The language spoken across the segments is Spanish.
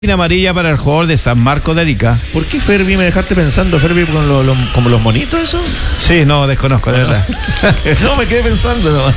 Amarilla para el jugador de San Marcos de Arica. ¿Por qué, Ferbi, me dejaste pensando, Ferbi, con como los monitos eso? Sí, no, desconozco, de verdad. No, me quedé pensando nomás.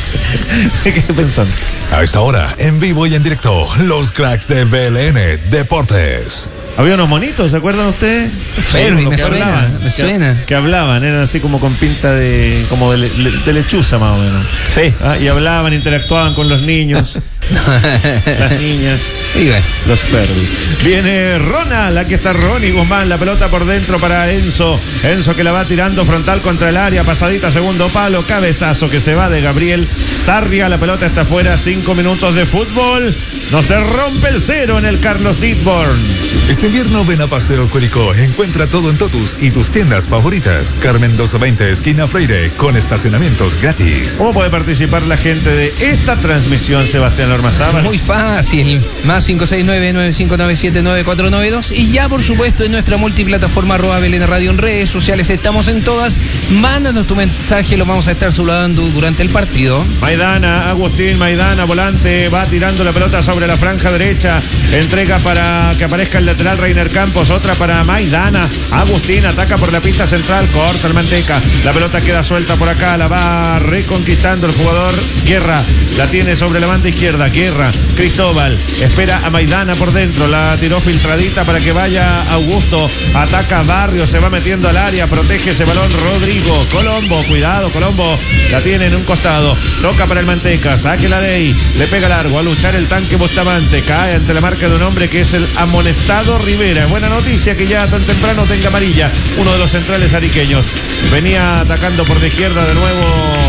A esta hora, en vivo y en directo, los cracks de BLN Deportes. Había unos monitos, ¿se acuerdan ustedes? Ferbi, me suena. Que hablaban, eran así como con pinta de lechuza más o menos. Sí. Y hablaban, interactuaban con los niños. Las niñas. Los Ferbi. Viene Ronald, aquí está Ronnie Guzmán, la pelota por dentro para Enzo. Enzo que la va tirando frontal contra el área, pasadita segundo palo, cabezazo que se va de Gabriel Sarria, la pelota está afuera, 5 minutos de fútbol. No se rompe el cero en el Carlos Dittborn. Este invierno ven a Paseo Curicó, encuentra todo en Totus y tus tiendas favoritas. Carmen 220, esquina Freire, con estacionamientos gratis. ¿Cómo puede participar la gente de esta transmisión, Sebastián Ormazábal? Muy fácil, más 569-9597-9492 y ya por supuesto en nuestra multiplataforma @BLN Radio en redes sociales, estamos en todas. Mándanos tu mensaje, lo vamos a estar saludando durante el partido. Maidana, Agustín Maidana, volante, va tirando la pelota sobre la franja derecha, entrega para que aparezca el lateral Reiner Campos, otra para Maidana. Agustín ataca por la pista central, corta el Manteca, la pelota queda suelta por acá, la va reconquistando el jugador Guerra, la tiene sobre la banda izquierda, Guerra, Cristóbal, espera a Maidana por dentro, la tiró filtradita para que vaya Augusto, ataca Barrio, se va metiendo al área, protege ese balón Rodrigo, Colombo, cuidado Colombo, la tiene en un costado, toca para el Manteca, saque la de ahí, le pega largo, a luchar el tanque Bustamante, cae ante la marca de un hombre que es el amonestado Rivera. Buena noticia que ya tan temprano tenga amarilla uno de los centrales ariqueños. Venía atacando por la izquierda de nuevo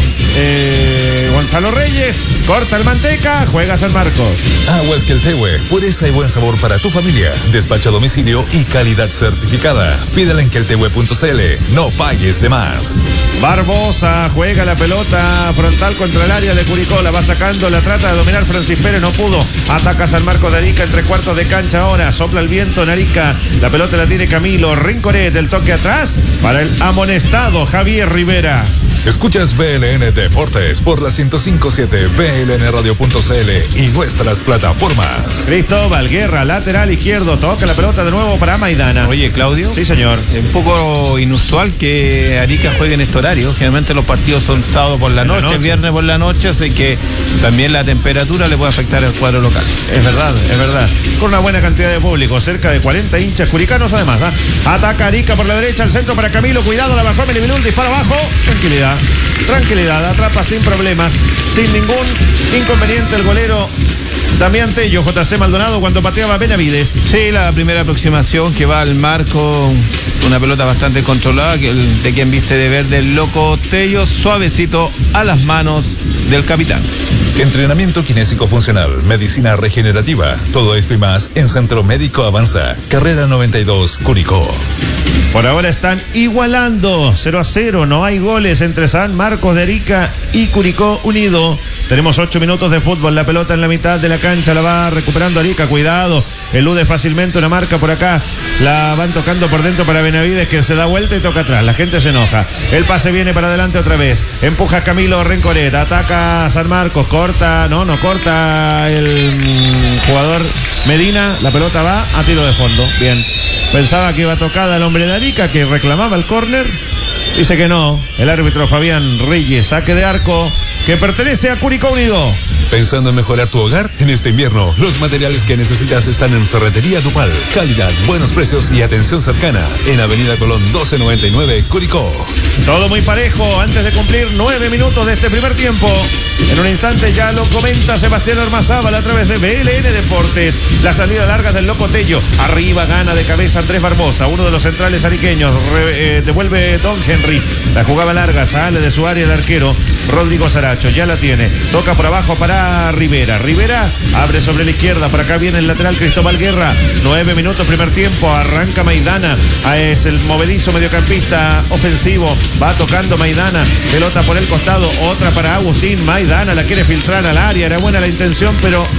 Gonzalo Reyes, corta el Manteca, juega San Marcos. Aguas Queltehue, pureza y buen sabor para tu familia, despacho a domicilio y calidad certificada. Pídela en queltehue.cl, no pagues de más. Barbosa juega la pelota frontal contra el área de Curicó, la va sacando, la trata de dominar Francis Pérez, no pudo, ataca San Marcos de Arica en 3/4 de cancha ahora, sopla el viento en Arica, la pelota la tiene Camilo Rincoret, el toque atrás para el amonestado Javier Rivera. Escuchas BLN Deportes por la 105.7, blnradio.cl y nuestras plataformas. Cristóbal Guerra, lateral izquierdo, toca la pelota de nuevo para Maidana. Oye, Claudio. Sí, señor. Es un poco inusual que Arica juegue en este horario. Generalmente los partidos son sábado por la noche, viernes por la noche, así que también la temperatura le puede afectar al cuadro local. Es verdad. Con una buena cantidad de público, cerca de 40 hinchas curicanos además. Ataca Arica por la derecha, al centro para Camilo, cuidado, la bajó Melibilul, dispara abajo, tranquilidad, atrapa sin problemas, sin ningún inconveniente el golero Damián Tello, JC Maldonado, cuando pateaba Benavides. Sí, la primera aproximación que va al marco, una pelota bastante controlada, de quien viste de verde el loco Tello, suavecito a las manos del capitán. Entrenamiento kinésico funcional, medicina regenerativa, todo esto y más en Centro Médico Avanza, carrera 92, Curicó. Por ahora están igualando 0-0, no hay goles entre San Marcos de Arica y Curicó Unido. Tenemos 8 minutos de fútbol, la pelota en la mitad de la cancha, la va recuperando Arica, cuidado, elude fácilmente una marca por acá, la van tocando por dentro para Benavides, que se da vuelta y toca atrás, la gente se enoja, el pase viene para adelante otra vez, empuja Camilo Rincoret, ataca San Marcos, corta el jugador Medina, la pelota va a tiro de fondo, bien, pensaba que iba tocada el hombre de Arica, que reclamaba el córner, dice que no, el árbitro Fabián Reyes, saque de arco, que pertenece a Curicó Unido. ¿Pensando en mejorar tu hogar? En este invierno, los materiales que necesitas están en Ferretería Dupal. Calidad, buenos precios y atención cercana. En Avenida Colón 1299, Curicó. Todo muy parejo antes de cumplir 9 minutos de este primer tiempo. En un instante ya lo comenta Sebastián Ormazábal a través de BLN Deportes. La salida larga del loco Tello. Arriba gana de cabeza Andrés Barbosa, uno de los centrales ariqueños. Devuelve Don Henry. La jugaba larga, sale de su área el arquero Rodrigo Saracho. Ya la tiene. Toca por abajo para Rivera. Rivera abre sobre la izquierda. Por acá viene el lateral Cristóbal Guerra. 9 minutos primer tiempo. Arranca Maidana. Es el movedizo mediocampista ofensivo. Va tocando Maidana. Pelota por el costado. Otra para Agustín. Maidana la quiere filtrar al área. Era buena la intención, pero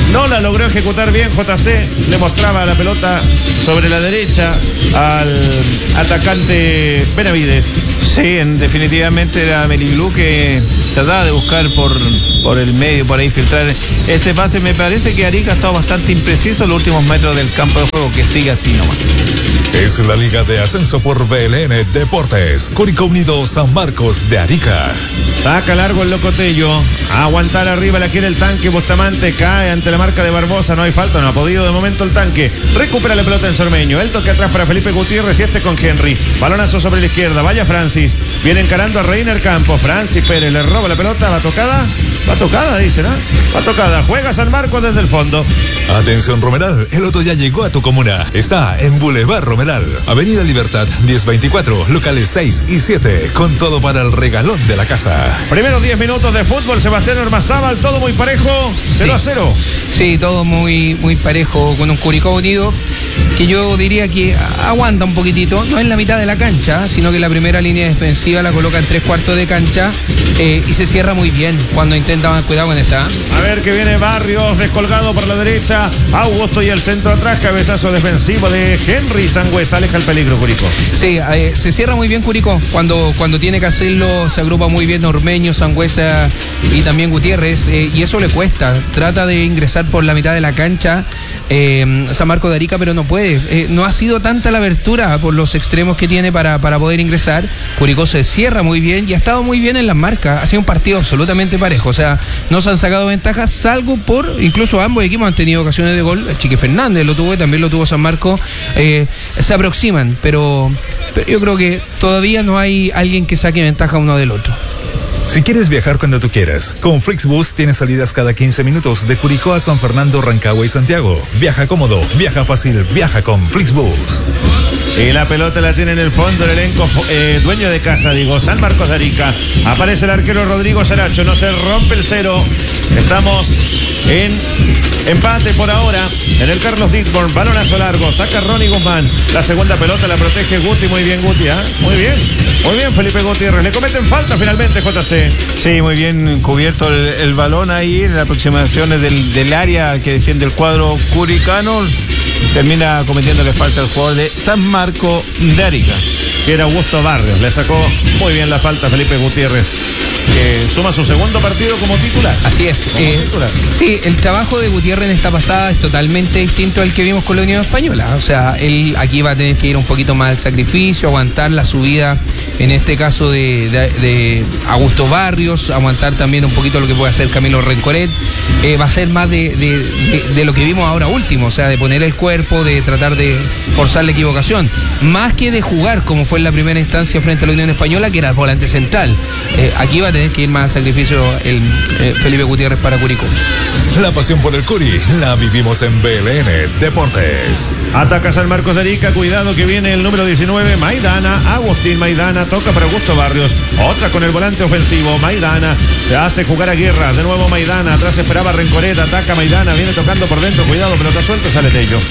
No la logró ejecutar bien JC. Le mostraba la pelota sobre la derecha al atacante Benavides. Sí, definitivamente era Melilú que trataba de buscar por el medio, por ahí filtrar ese pase. Me parece que Arica ha estado bastante impreciso en los últimos metros del campo de juego, que sigue así nomás. Es la Liga de Ascenso por BLN Deportes. Curicó Unido San Marcos de Arica. Saca largo el Locotello. A aguantar arriba, la quiere el tanque. Bustamante cae ante la marca de Barbosa. No hay falta, no ha podido de momento el tanque. Recupera la pelota en Sormeño. El toque atrás para Felipe Gutiérrez y con Henry. Balonazo sobre la izquierda. Vaya Francis. Viene encarando a Reiner Campos. Francis Pérez le roba la pelota. Va tocada. Va tocada, dicen, ¿no? Va tocada. Juega San Marcos desde el fondo. Atención Romeral, el Otto ya llegó a tu comuna. Está en Boulevard Romeral, Avenida Libertad 1024, locales 6 y 7, con todo para el regalón de la casa. Primeros 10 minutos de fútbol, Sebastián Ormazábal, todo muy parejo, 0-0. Sí, todo muy parejo, con un Curicó Unido que yo diría que aguanta un poquitito, no en la mitad de la cancha, sino que la primera línea defensiva la coloca en 3/4 de cancha y se cierra muy bien cuando intenta más cuidado con esta. A ver que viene Barrios, descolgado por la derecha, Augusto y el centro atrás, cabezazo defensivo de Henry Sangüesa, aleja el peligro Curicó. Sí, se cierra muy bien Curicó, cuando tiene que hacerlo se agrupa muy bien Ormeño, Sangüesa y también Gutiérrez, y eso le cuesta, trata de ingresar por la mitad de la cancha San Marcos de Arica, pero no puede, no ha sido tanta la abertura por los extremos que tiene para poder ingresar. Curicó se cierra muy bien y ha estado muy bien en las marcas, ha sido un partido absolutamente parejo, o sea, no se han sacado ventajas, salvo incluso ambos equipos han tenido ocasiones de gol. El Chiqui Fernández lo tuvo y también lo tuvo San Marcos. Se aproximan, pero yo creo que todavía no hay alguien que saque ventaja uno del otro. Si quieres viajar cuando tú quieras, con Flixbus tienes salidas cada 15 minutos de Curicó a San Fernando, Rancagua y Santiago. Viaja cómodo, viaja fácil, viaja con Flixbus. Y la pelota la tiene en el fondo el elenco dueño de casa, San Marcos de Arica. Aparece el arquero Rodrigo Saracho, no se rompe el cero. Estamos en empate por ahora en el Carlos Dittborn. Balonazo largo, saca Ronnie Guzmán. La segunda pelota la protege Guti, muy bien Guti, ¿eh? Muy bien Felipe Gutiérrez. Le cometen falta finalmente JC. Sí, muy bien cubierto el balón ahí, en las aproximaciones del área que defiende el cuadro curicano. Termina cometiéndole falta al jugador de San Marcos de Arica, que era Augusto Barrios. Le sacó muy bien la falta a Felipe Gutiérrez, que suma su segundo partido como titular. Así es. Sí, el trabajo de Gutiérrez en esta pasada es totalmente distinto al que vimos con la Unión Española. O sea, él aquí va a tener que ir un poquito más al sacrificio, aguantar la subida, en este caso de Augusto Barrios, aguantar también un poquito lo que puede hacer Camilo Rencoret. Va a ser más de lo que vimos ahora último, o sea, de poner el cuerpo, de tratar de forzar la equivocación, más que de jugar como fue en la primera instancia frente a la Unión Española, que era el volante central. Aquí va a tener que ir más al sacrificio el Felipe Gutiérrez para Curicó. La pasión por el Curi la vivimos en BLN Deportes. Ataca San Marcos de Arica, cuidado que viene el número 19, Maidana, Agustín Maidana, toca para Augusto Barrios, otra con el volante ofensivo, Maidana, le hace jugar a Guerra, de nuevo Maidana, atrás esperaba Rencoret, ataca Maidana, viene tocando por dentro, cuidado, pelota suelta, sale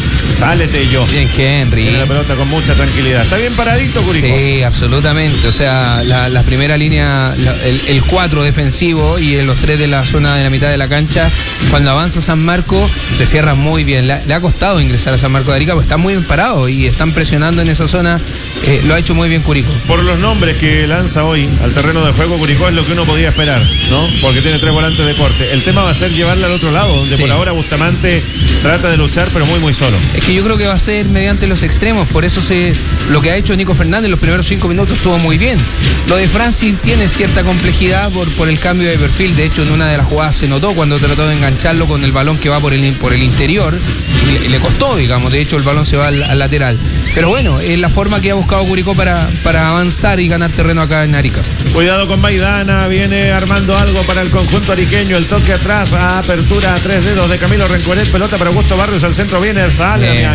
Tello. Bien Henry. Tiene la pelota con mucha tranquilidad, está bien paradito Curicó. Sí, absolutamente, o sea, la primera línea, el 4 defensivo y los 3 de la zona de la mitad de la cancha, cuando avanza San Marcos se cierra muy bien. Le ha costado ingresar a San Marcos de Arica porque están muy bien parados y están presionando en esa zona. Lo ha hecho muy bien Curicó. Por los nombres que lanza hoy al terreno de juego, Curicó es lo que uno podía esperar, ¿no? Porque tiene 3 volantes de corte. El tema va a ser llevarla al otro lado, donde por ahora Bustamante trata de luchar, pero muy solo. Es que yo creo que va a ser mediante los extremos, por eso lo que ha hecho Nico Fernández los primeros 5 minutos estuvo muy bien. Lo de Francis tiene cierta complejidad por el cambio de perfil. De hecho, en una de las jugadas se notó cuando trató de engancharlo con el balón que va por el interior y le costó, digamos. De hecho, el balón se va al lateral. Pero bueno, es la forma que ha buscado Curicó para avanzar y ganar terreno acá en Arica. Cuidado con Maidana, viene armando algo para el conjunto ariqueño. El toque atrás, apertura a 3 dedos de Camilo Rencoret, pelota para Augusto Barrios al centro, viene Sale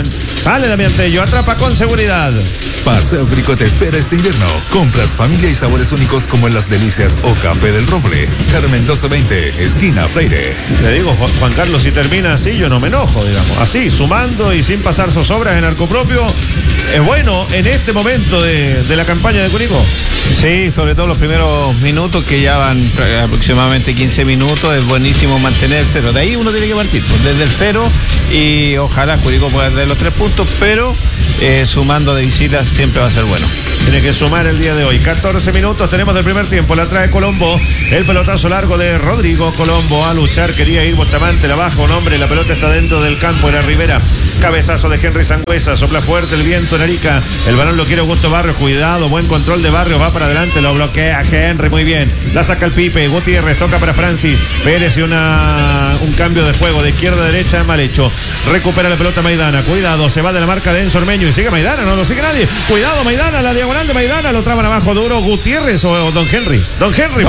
Sale Damián Tello, atrapa con seguridad. Paseo Curicó te espera este invierno. Compras, familia y sabores únicos como en Las Delicias o Café del Roble. Carmen 1220, esquina Freire. Le digo, Juan Carlos, si termina así, yo no me enojo, digamos. Así, sumando y sin pasar zozobras en arco propio, es bueno en este momento de la campaña de Curicó. Sí, sobre todo los primeros minutos, que ya van aproximadamente 15 minutos, es buenísimo mantener el cero. De ahí uno tiene que partir, pues, desde el cero, y ojalá Curicó pueda tener los 3 puntos, pero sumando de visitas siempre va a ser bueno. Tiene que sumar el día de hoy. 14 minutos tenemos del primer tiempo. La trae Colombo. El pelotazo largo de Rodrigo Colombo a luchar. Quería ir Bustamante. La baja un hombre. La pelota está dentro del campo. Era Rivera. Cabezazo de Henry Sangüesa. Sopla fuerte el viento en Arica. El balón lo quiere Augusto Barrios. Cuidado. Buen control de Barrios. Va para adelante. Lo bloquea Henry. Muy bien. La saca el Pipe. Gutiérrez toca para Francis. Pérez y un cambio de juego de izquierda a derecha. Mal hecho. Recupera la pelota Maidana. Cuidado. Se va de la marca de Enzo Ormeño. Y sigue Maidana. No lo sigue nadie. Cuidado Maidana. La diagonal de Maidana, lo traban abajo duro Gutiérrez o Don Henry. Don Henry.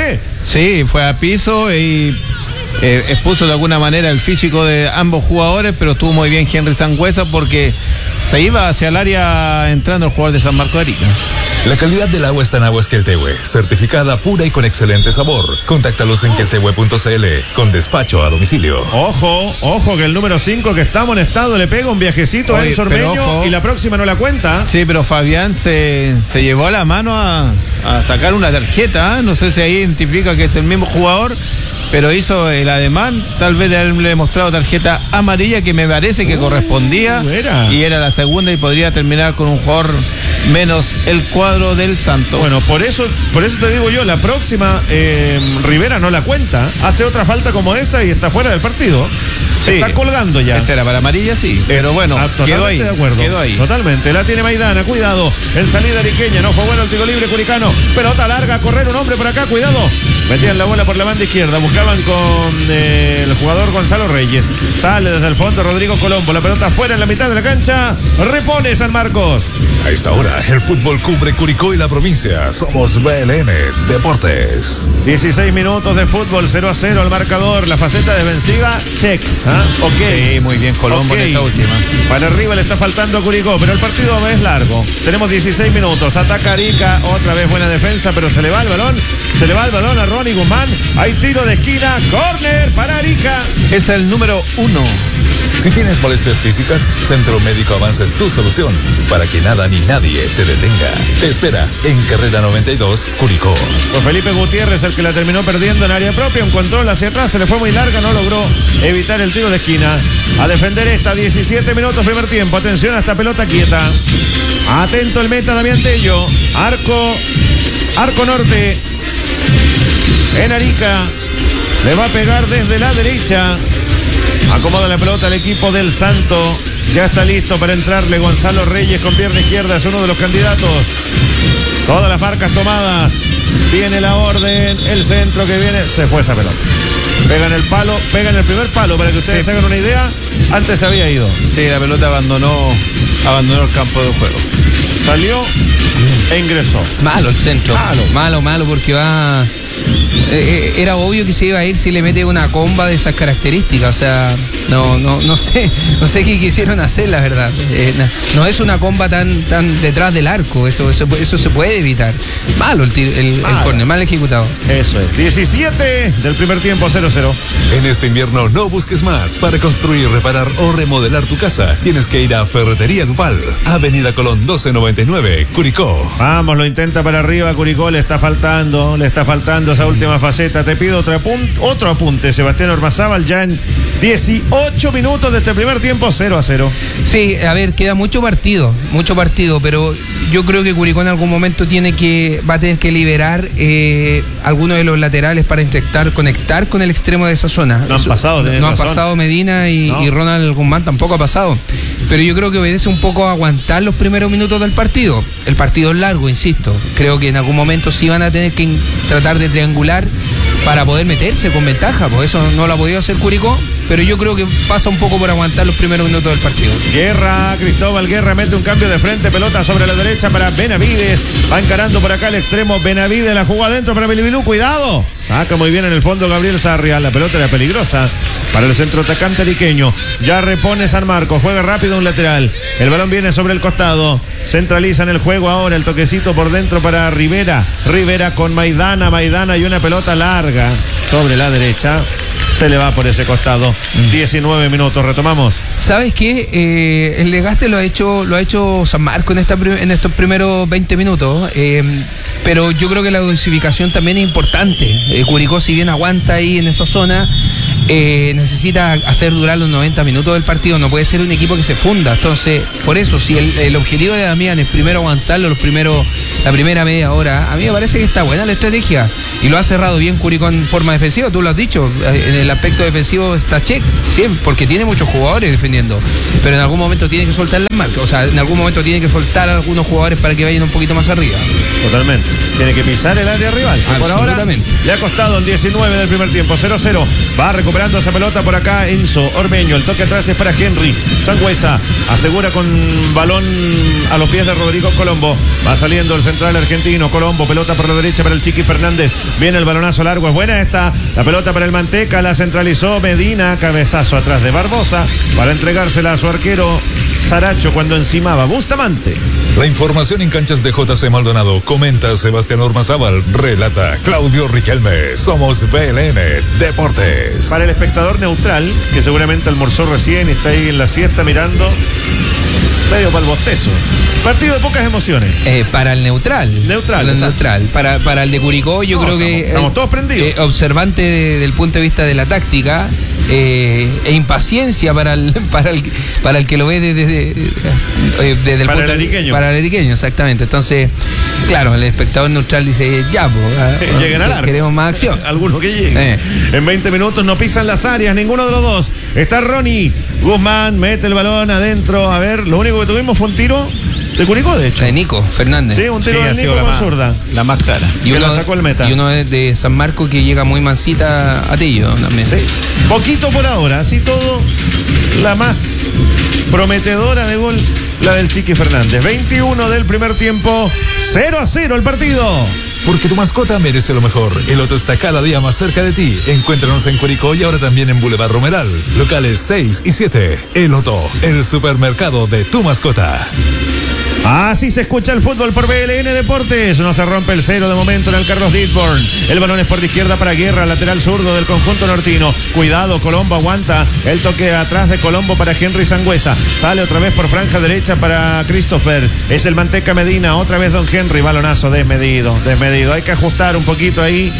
Sí, fue a piso y expuso de alguna manera el físico de ambos jugadores, pero estuvo muy bien Henry Sangüesa porque se iba hacia el área entrando el jugador de San Marcos de Arica. La calidad del agua está en Aguas Queltehue, certificada pura y con excelente sabor. Contáctalos en queltehue.cl con despacho a domicilio. Ojo que el número 5 que está amonestado le pega un viajecito a Enzo Ormeño y la próxima no la cuenta. Sí, pero Fabián se llevó a la mano a sacar una tarjeta, no sé si ahí identifica que es el mismo jugador, pero hizo el ademán, tal vez de haberle mostrado tarjeta amarilla que me parece que correspondía, y era la segunda y podría terminar con un jugador menos el cuadro del Santos. Bueno, por eso te digo yo, la próxima Rivera no la cuenta, hace otra falta como esa y está fuera del partido. Sí, está colgando ya. Esta era para amarilla, sí, pero bueno, quedó ahí. De acuerdo. Quedó ahí. Totalmente. La tiene Maidana, cuidado. En salida ariqueña, no fue bueno el tiro libre curicano. Pelota larga, a correr un hombre por acá, cuidado. Metían la bola por la banda izquierda, buscaban con el jugador Gonzalo Reyes. Sale desde el fondo Rodrigo Colombo. La pelota fuera en la mitad de la cancha. Repone San Marcos. A esta hora, el fútbol cubre Curicó y la provincia. Somos BLN Deportes. 16 minutos de fútbol, 0-0 al marcador. La faceta defensiva, check. Ok. Sí, muy bien Colombo en esta última. Para arriba le está faltando a Curicó, pero el partido es largo. Tenemos 16 minutos. Ataca Arica, otra vez buena defensa, pero se le va el balón. Se le va el balón a Ronnie Guzmán. Hay tiro de esquina, córner para Arica. Es el número 1. Si tienes molestias físicas, Centro Médico Avanza es tu solución para que nada ni nadie te detenga. Te espera en Carrera 92, Curicó. Pues Felipe Gutiérrez, el que la terminó perdiendo en área propia, un control hacia atrás, se le fue muy larga, no logró evitar el tiro de esquina. A defender esta, 17 minutos primer tiempo. Atención a esta pelota quieta. Atento el meta Damián Tello. Arco norte. En Arica. Le va a pegar desde la derecha. Acomoda la pelota al equipo del Santo. Ya está listo para entrarle Gonzalo Reyes con pierna izquierda. Es uno de los candidatos. Todas las marcas tomadas. Viene la orden. El centro que viene. Se fue esa pelota. Pega en el palo. Pega en el primer palo. Para que ustedes hagan una idea. Antes se había ido. Sí, la pelota abandonó el campo de juego. Salió e ingresó. Malo el centro. Malo porque va... era obvio que se iba a ir si le mete una comba de esas características. O sea, no sé qué quisieron hacer, la verdad. No es una comba tan detrás del arco. Eso se puede evitar. Malo el córner, mal ejecutado. Eso es. 17 del primer tiempo, 0-0. En este invierno no busques más. Para construir, reparar o remodelar tu casa, tienes que ir a Ferretería Dupal, Avenida Colón 1299, Curicó. Vamos, lo intenta para arriba Curicó, le está faltando esa última faceta. Te pido otro apunte, Sebastián Ormazábal, ya en 18 minutos de este primer tiempo, 0-0. Sí, a ver, queda mucho partido, pero yo creo que Curicó en algún momento va a tener que liberar algunos de los laterales para intentar conectar con el extremo de esa zona. No han pasado Medina y Ronald Guzmán tampoco ha pasado. Pero yo creo que obedece un poco a aguantar los primeros minutos del partido. El partido es largo, insisto. Creo que en algún momento sí van a tener que tratar de triangular para poder meterse con ventaja, pues eso no lo ha podido hacer Curicó, pero yo creo que pasa un poco por aguantar los primeros minutos del partido. Guerra, Cristóbal Guerra mete un cambio de frente, pelota sobre la derecha para Benavides, va encarando por acá el extremo Benavides, la jugó adentro para Milibilú, cuidado, saca muy bien en el fondo Gabriel Sarria, la pelota era peligrosa para el centro atacante ariqueño, ya repone San Marcos, juega rápido un lateral, el balón viene sobre el costado, centralizan el juego ahora, el toquecito por dentro para Rivera con Maidana y una pelota larga sobre la derecha. Se le va por ese costado. 19 minutos, retomamos. ¿Sabes qué? El desgaste lo ha hecho San Marcos en estos primeros 20 minutos. Pero yo creo que la dosificación también es importante. Curicó, si bien aguanta ahí en esa zona, necesita hacer durar los 90 minutos del partido. No puede ser un equipo que se funda. Entonces, por eso, si el objetivo de Damián es primero aguantarlo la primera media hora, a mí me parece que está buena la estrategia. Y lo ha cerrado bien Curicó en forma defensiva, tú lo has dicho. En el aspecto defensivo está check, ¿sí? Porque tiene muchos jugadores defendiendo. Pero en algún momento tiene que soltar las marcas. O sea, en algún momento tiene que soltar a algunos jugadores para que vayan un poquito más arriba. Totalmente. Tiene que pisar el área rival. Por ahora le ha costado en 19 del primer tiempo. 0-0. Va recuperando esa pelota por acá Enzo Ormeño. El toque atrás es para Henry. Sangüesa asegura con balón a los pies de Rodrigo Colombo. Va saliendo el central argentino. Colombo, pelota por la derecha para el Chiqui Fernández. Viene el balonazo largo. Es buena esta. La pelota para el Manteca. La centralizó Medina. Cabezazo atrás de Barbosa para entregársela a su arquero Saracho cuando encimaba Bustamante. La información en canchas de JC Maldonado. Comenta Sebastián Ormazábal. Relata Claudio Riquelme. Somos BLN Deportes. Para el espectador neutral, que seguramente almorzó recién y está ahí en la siesta mirando, medio para el bostezo. Partido de pocas emociones. Para el neutral. Para el de Curicó, yo creo que estamos todos prendidos. Observante del punto de vista de la táctica. E impaciencia para el que lo ve desde el para el ariqueño. Para el ariqueño, exactamente. Entonces, claro, el espectador neutral dice, ya, pues, lleguen al arco. Queremos más acción. Algunos que lleguen. En 20 minutos no pisan las áreas, ninguno de los dos. Está Ronnie Guzmán, mete el balón adentro. A ver, lo único que tuvimos fue un tiro de Curicó, de hecho. De Nico Fernández. Sí, un tiro de Nico con zurda. La más clara. Y uno la sacó el meta. Y uno de San Marcos que llega muy mansita a Tello también. Sí. Poquito por ahora, así todo. La más prometedora de gol, la del Chiqui Fernández. 21 del primer tiempo, 0-0 el partido. Porque tu mascota merece lo mejor. El Otto está cada día más cerca de ti. Encuéntranos en Curicó y ahora también en Boulevard Romeral. Locales 6 y 7. El Otto, el supermercado de tu mascota. Así se escucha el fútbol por BLN Deportes. No se rompe el cero de momento en el Carlos Ditborn. El balón es por la izquierda para Guerra, lateral zurdo del conjunto nortino. Cuidado, Colombo aguanta. El toque atrás de Colombo para Henry Sangüesa. Sale otra vez por franja derecha para Christopher. Es el Manteca Medina. Otra vez Don Henry. Balonazo desmedido. Hay que ajustar un poquito ahí.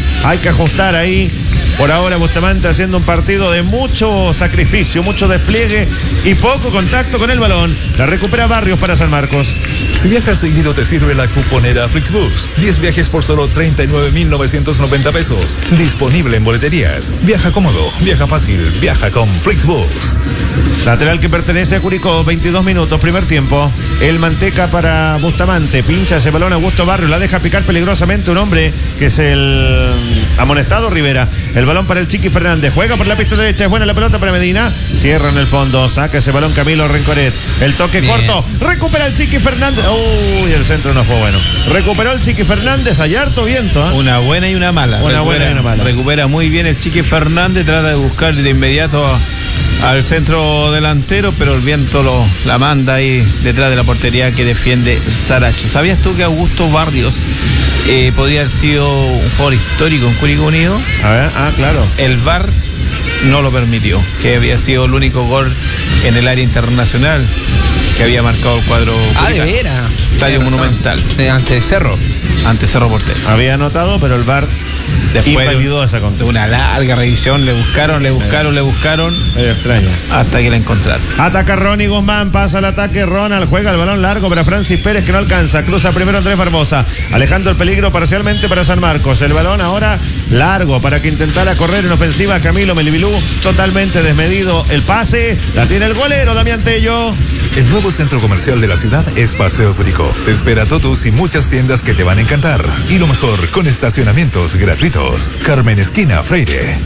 Por ahora Bustamante haciendo un partido de mucho sacrificio, mucho despliegue y poco contacto con el balón. La recupera Barrios para San Marcos. Si viajas seguido te sirve la cuponera Flixbus. 10 viajes por solo 39,990 pesos. Disponible en boleterías. Viaja cómodo, viaja fácil, viaja con Flixbus. Lateral que pertenece a Curicó, 22 minutos, primer tiempo. El Manteca para Bustamante. Pincha ese balón a Augusto Barrios. La deja picar peligrosamente un hombre que es el amonestado Rivera. El balón para el Chiqui Fernández. Juega por la pista derecha. Es buena la pelota para Medina. Cierra en el fondo. Saca ese balón Camilo Rencoret. El toque bien corto. Recupera el Chiqui Fernández. Uy, el centro no fue bueno. Recuperó el Chiqui Fernández. Hay harto viento. Una buena y una mala. Recupera muy bien el Chiqui Fernández. Trata de buscar de inmediato al centro delantero, pero el viento la manda ahí detrás de la portería que defiende Saracho. ¿Sabías tú que Augusto Barrios podría haber sido un jugador histórico en Curicó Unido? A ver, claro. El VAR no lo permitió, que había sido el único gol en el área internacional que había marcado el cuadro de veras. Estadio Monumental. Ante Cerro Portero. Había anotado, pero el VAR invalidó esa contra. De una larga revisión, le buscaron. Medio extraño. Hasta que la encontraron. Ataca Ronnie Guzmán, pasa el ataque, Ronald juega el balón largo para Francis Pérez que no alcanza, cruza primero Andrés Barbosa, alejando el peligro parcialmente para San Marcos. El balón ahora largo para que intentara correr en ofensiva Camilo Melibilú, totalmente desmedido el pase, la tiene el golero Damián Tello. El nuevo centro comercial de la ciudad es Paseo Curicó. Te espera Totus y muchas tiendas que te van a encantar. Y lo mejor, con estacionamientos gratuitos. Carmen Esquina Freire.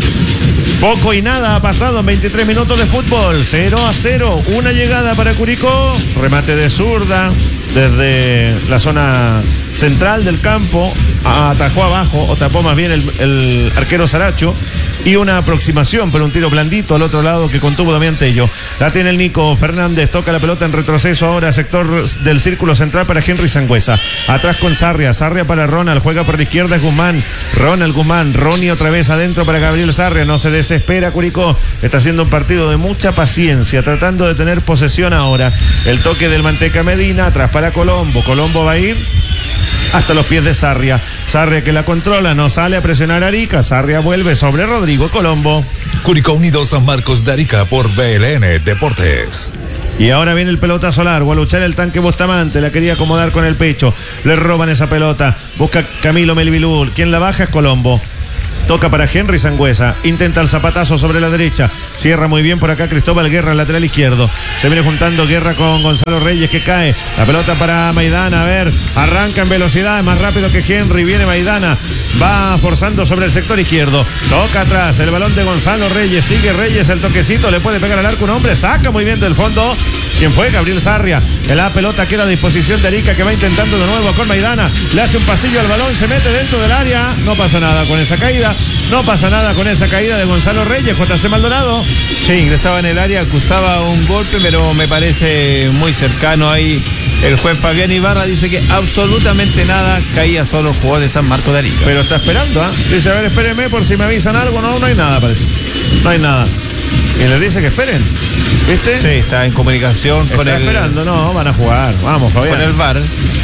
Poco y nada ha pasado en 23 minutos de fútbol. 0-0. Una llegada para Curicó. Remate de zurda desde la zona central del campo. Atajó abajo, o tapó más bien el arquero Saracho. Y una aproximación, pero un tiro blandito al otro lado que contuvo Damián Tello. La tiene el Nico Fernández, toca la pelota en retroceso ahora, sector del círculo central para Henry Sangüesa. Atrás con Sarria para Ronald, juega por la izquierda es Guzmán. Ronald Guzmán, Ronnie otra vez adentro para Gabriel Sarria. No se desespera Curicó, está haciendo un partido de mucha paciencia, tratando de tener posesión ahora. El toque del Manteca Medina, atrás para Colombo. Colombo va a ir hasta los pies de Sarria. Sarria que la controla, no sale a presionar a Arica. Sarria vuelve sobre Rodrigo Colombo. Curicó Unido San Marcos de Arica por BLN Deportes. Y ahora viene el pelotazo largo a luchar el tanque Bustamante. La quería acomodar con el pecho. Le roban esa pelota. Busca Camilo Melvilul. Quien la baja es Colombo. Toca para Henry Sangüesa. Intenta el zapatazo sobre la derecha. Cierra muy bien por acá Cristóbal Guerra, lateral izquierdo. Se viene juntando Guerra con Gonzalo Reyes que cae. La pelota para Maidana. A ver, arranca en velocidad. Es más rápido que Henry. Viene Maidana. Va forzando sobre el sector izquierdo. Toca atrás. El balón de Gonzalo Reyes. Sigue Reyes el toquecito. Le puede pegar al arco un hombre. Saca muy bien del fondo. ¿Quién fue? Gabriel Sarria. La pelota queda a disposición de Arica que va intentando de nuevo con Maidana. Le hace un pasillo al balón. Se mete dentro del área. No pasa nada con esa caída. No pasa nada con esa caída de Gonzalo Reyes. JC Maldonado. Sí, ingresaba en el área, acusaba un golpe, pero me parece muy cercano ahí. El juez Fabián Ibarra dice que absolutamente nada, caía solo el jugador de San Marcos de Arica. Pero está esperando, ¿ah? Dice, a ver, espérenme por si me avisan algo. No hay nada, parece. No hay nada. Y les dice que esperen. ¿Viste? Sí, está en comunicación con el... Está esperando, no, van a jugar. Vamos, Fabián. Con el VAR.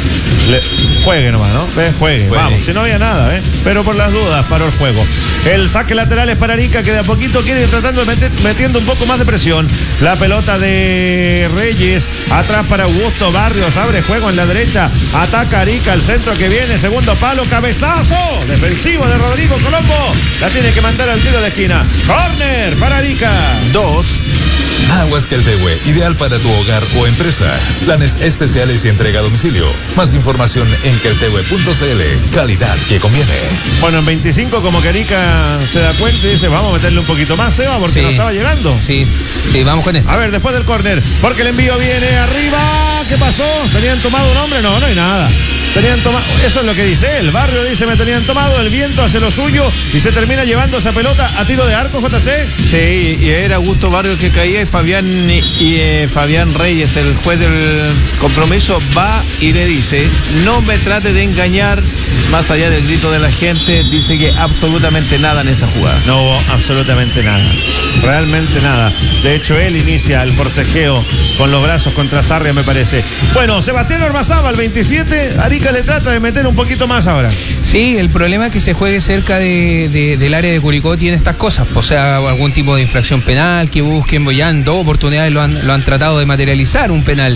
Juegue nomás, ¿no? Juegue. Vamos, si no había nada, pero por las dudas paró el juego. El saque lateral es para Arica, que de a poquito quiere ir tratando de metiendo un poco más de presión. La pelota de Reyes, atrás para Augusto Barrios, abre juego en la derecha, ataca Arica, el centro que viene, segundo palo, cabezazo, defensivo de Rodrigo Colombo, la tiene que mandar al tiro de esquina. Corner para Arica. 2. Aguas Queltehue, ideal para tu hogar o empresa. Planes especiales y entrega a domicilio. Más información en queltehue.cl. Calidad que conviene. Bueno, en 25 como que Arica se da cuenta y dice, vamos a meterle un poquito más, Seba, porque Sí. no estaba llegando. Sí, vamos con esto. A ver, después del córner, porque el envío viene arriba. ¿Qué pasó? ¿Tenían tomado un hombre? No hay nada. Tenían tomado, eso es lo que dice él. Barrio dice, me tenían tomado, el viento hace lo suyo y se termina llevando esa pelota a tiro de arco, JC. Sí, y era Augusto Barrios que caía y Fabián Reyes, el juez del compromiso, va y le dice, no me trate de engañar, más allá del grito de la gente, dice que absolutamente nada en esa jugada. No hubo absolutamente nada, realmente nada. De hecho, él inicia el forcejeo con los brazos contra Sarria, me parece. Bueno, Sebastián Ormazábal, 27, Arica le trata de meter un poquito más ahora. Sí, el problema es que se juegue cerca del área de Curicó tiene estas cosas, o sea, algún tipo de infracción penal que busquen, ya en 2 oportunidades lo han tratado de materializar un penal.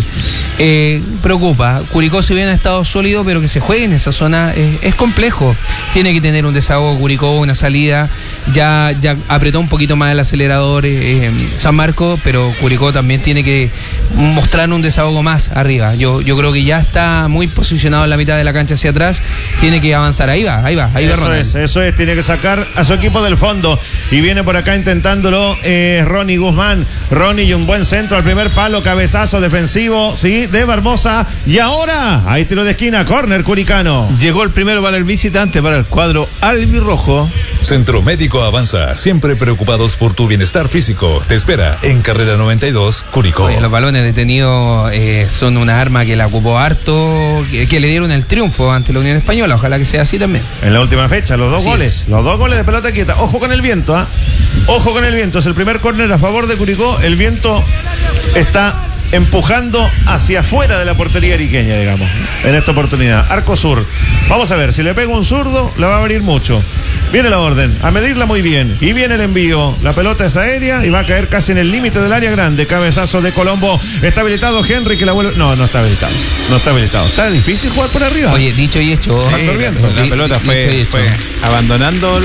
Preocupa, Curicó si bien ha estado sólido, pero que se juegue en esa zona es complejo. Tiene que tener un desahogo Curicó, una salida, ya apretó un poquito más el acelerador San Marcos, pero Curicó también tiene que mostrar un desahogo más arriba. Yo creo que ya está muy posicionado en la mitad de la cancha hacia atrás, tiene que avanzar, ahí va Ronald. Eso es, tiene que sacar a su equipo del fondo y viene por acá intentándolo Ronnie Guzmán. Ronnie y un buen centro al primer palo, cabezazo defensivo, sí, de Barbosa, y ahora hay tiro de esquina, córner curicano. Llegó el primero para el visitante, para el cuadro albirrojo. Centro Médico Avanza, siempre preocupados por tu bienestar físico. Te espera en Carrera 92, Curicó. Oye, los balones detenidos son una arma que la ocupó harto, que le dieron el triunfo ante la Unión Española. Ojalá que sea así también. En la última fecha, los dos Así goles. es. Los dos goles de pelota quieta. Ojo con el viento, ¿ah? Ojo con el viento. Es el primer córner a favor de Curicó. El viento está empujando hacia afuera de la portería ariqueña, digamos, en esta oportunidad. Arco sur. Vamos a ver, si le pega un zurdo, la va a abrir mucho. Viene la orden, a medirla muy bien. Y viene el envío. La pelota es aérea y va a caer casi en el límite del área grande. Cabezazo de Colombo. Está habilitado Henry que la vuelve. No está habilitado. No está habilitado. Está difícil jugar por arriba. Oye, dicho y hecho. La pelota fue abandonando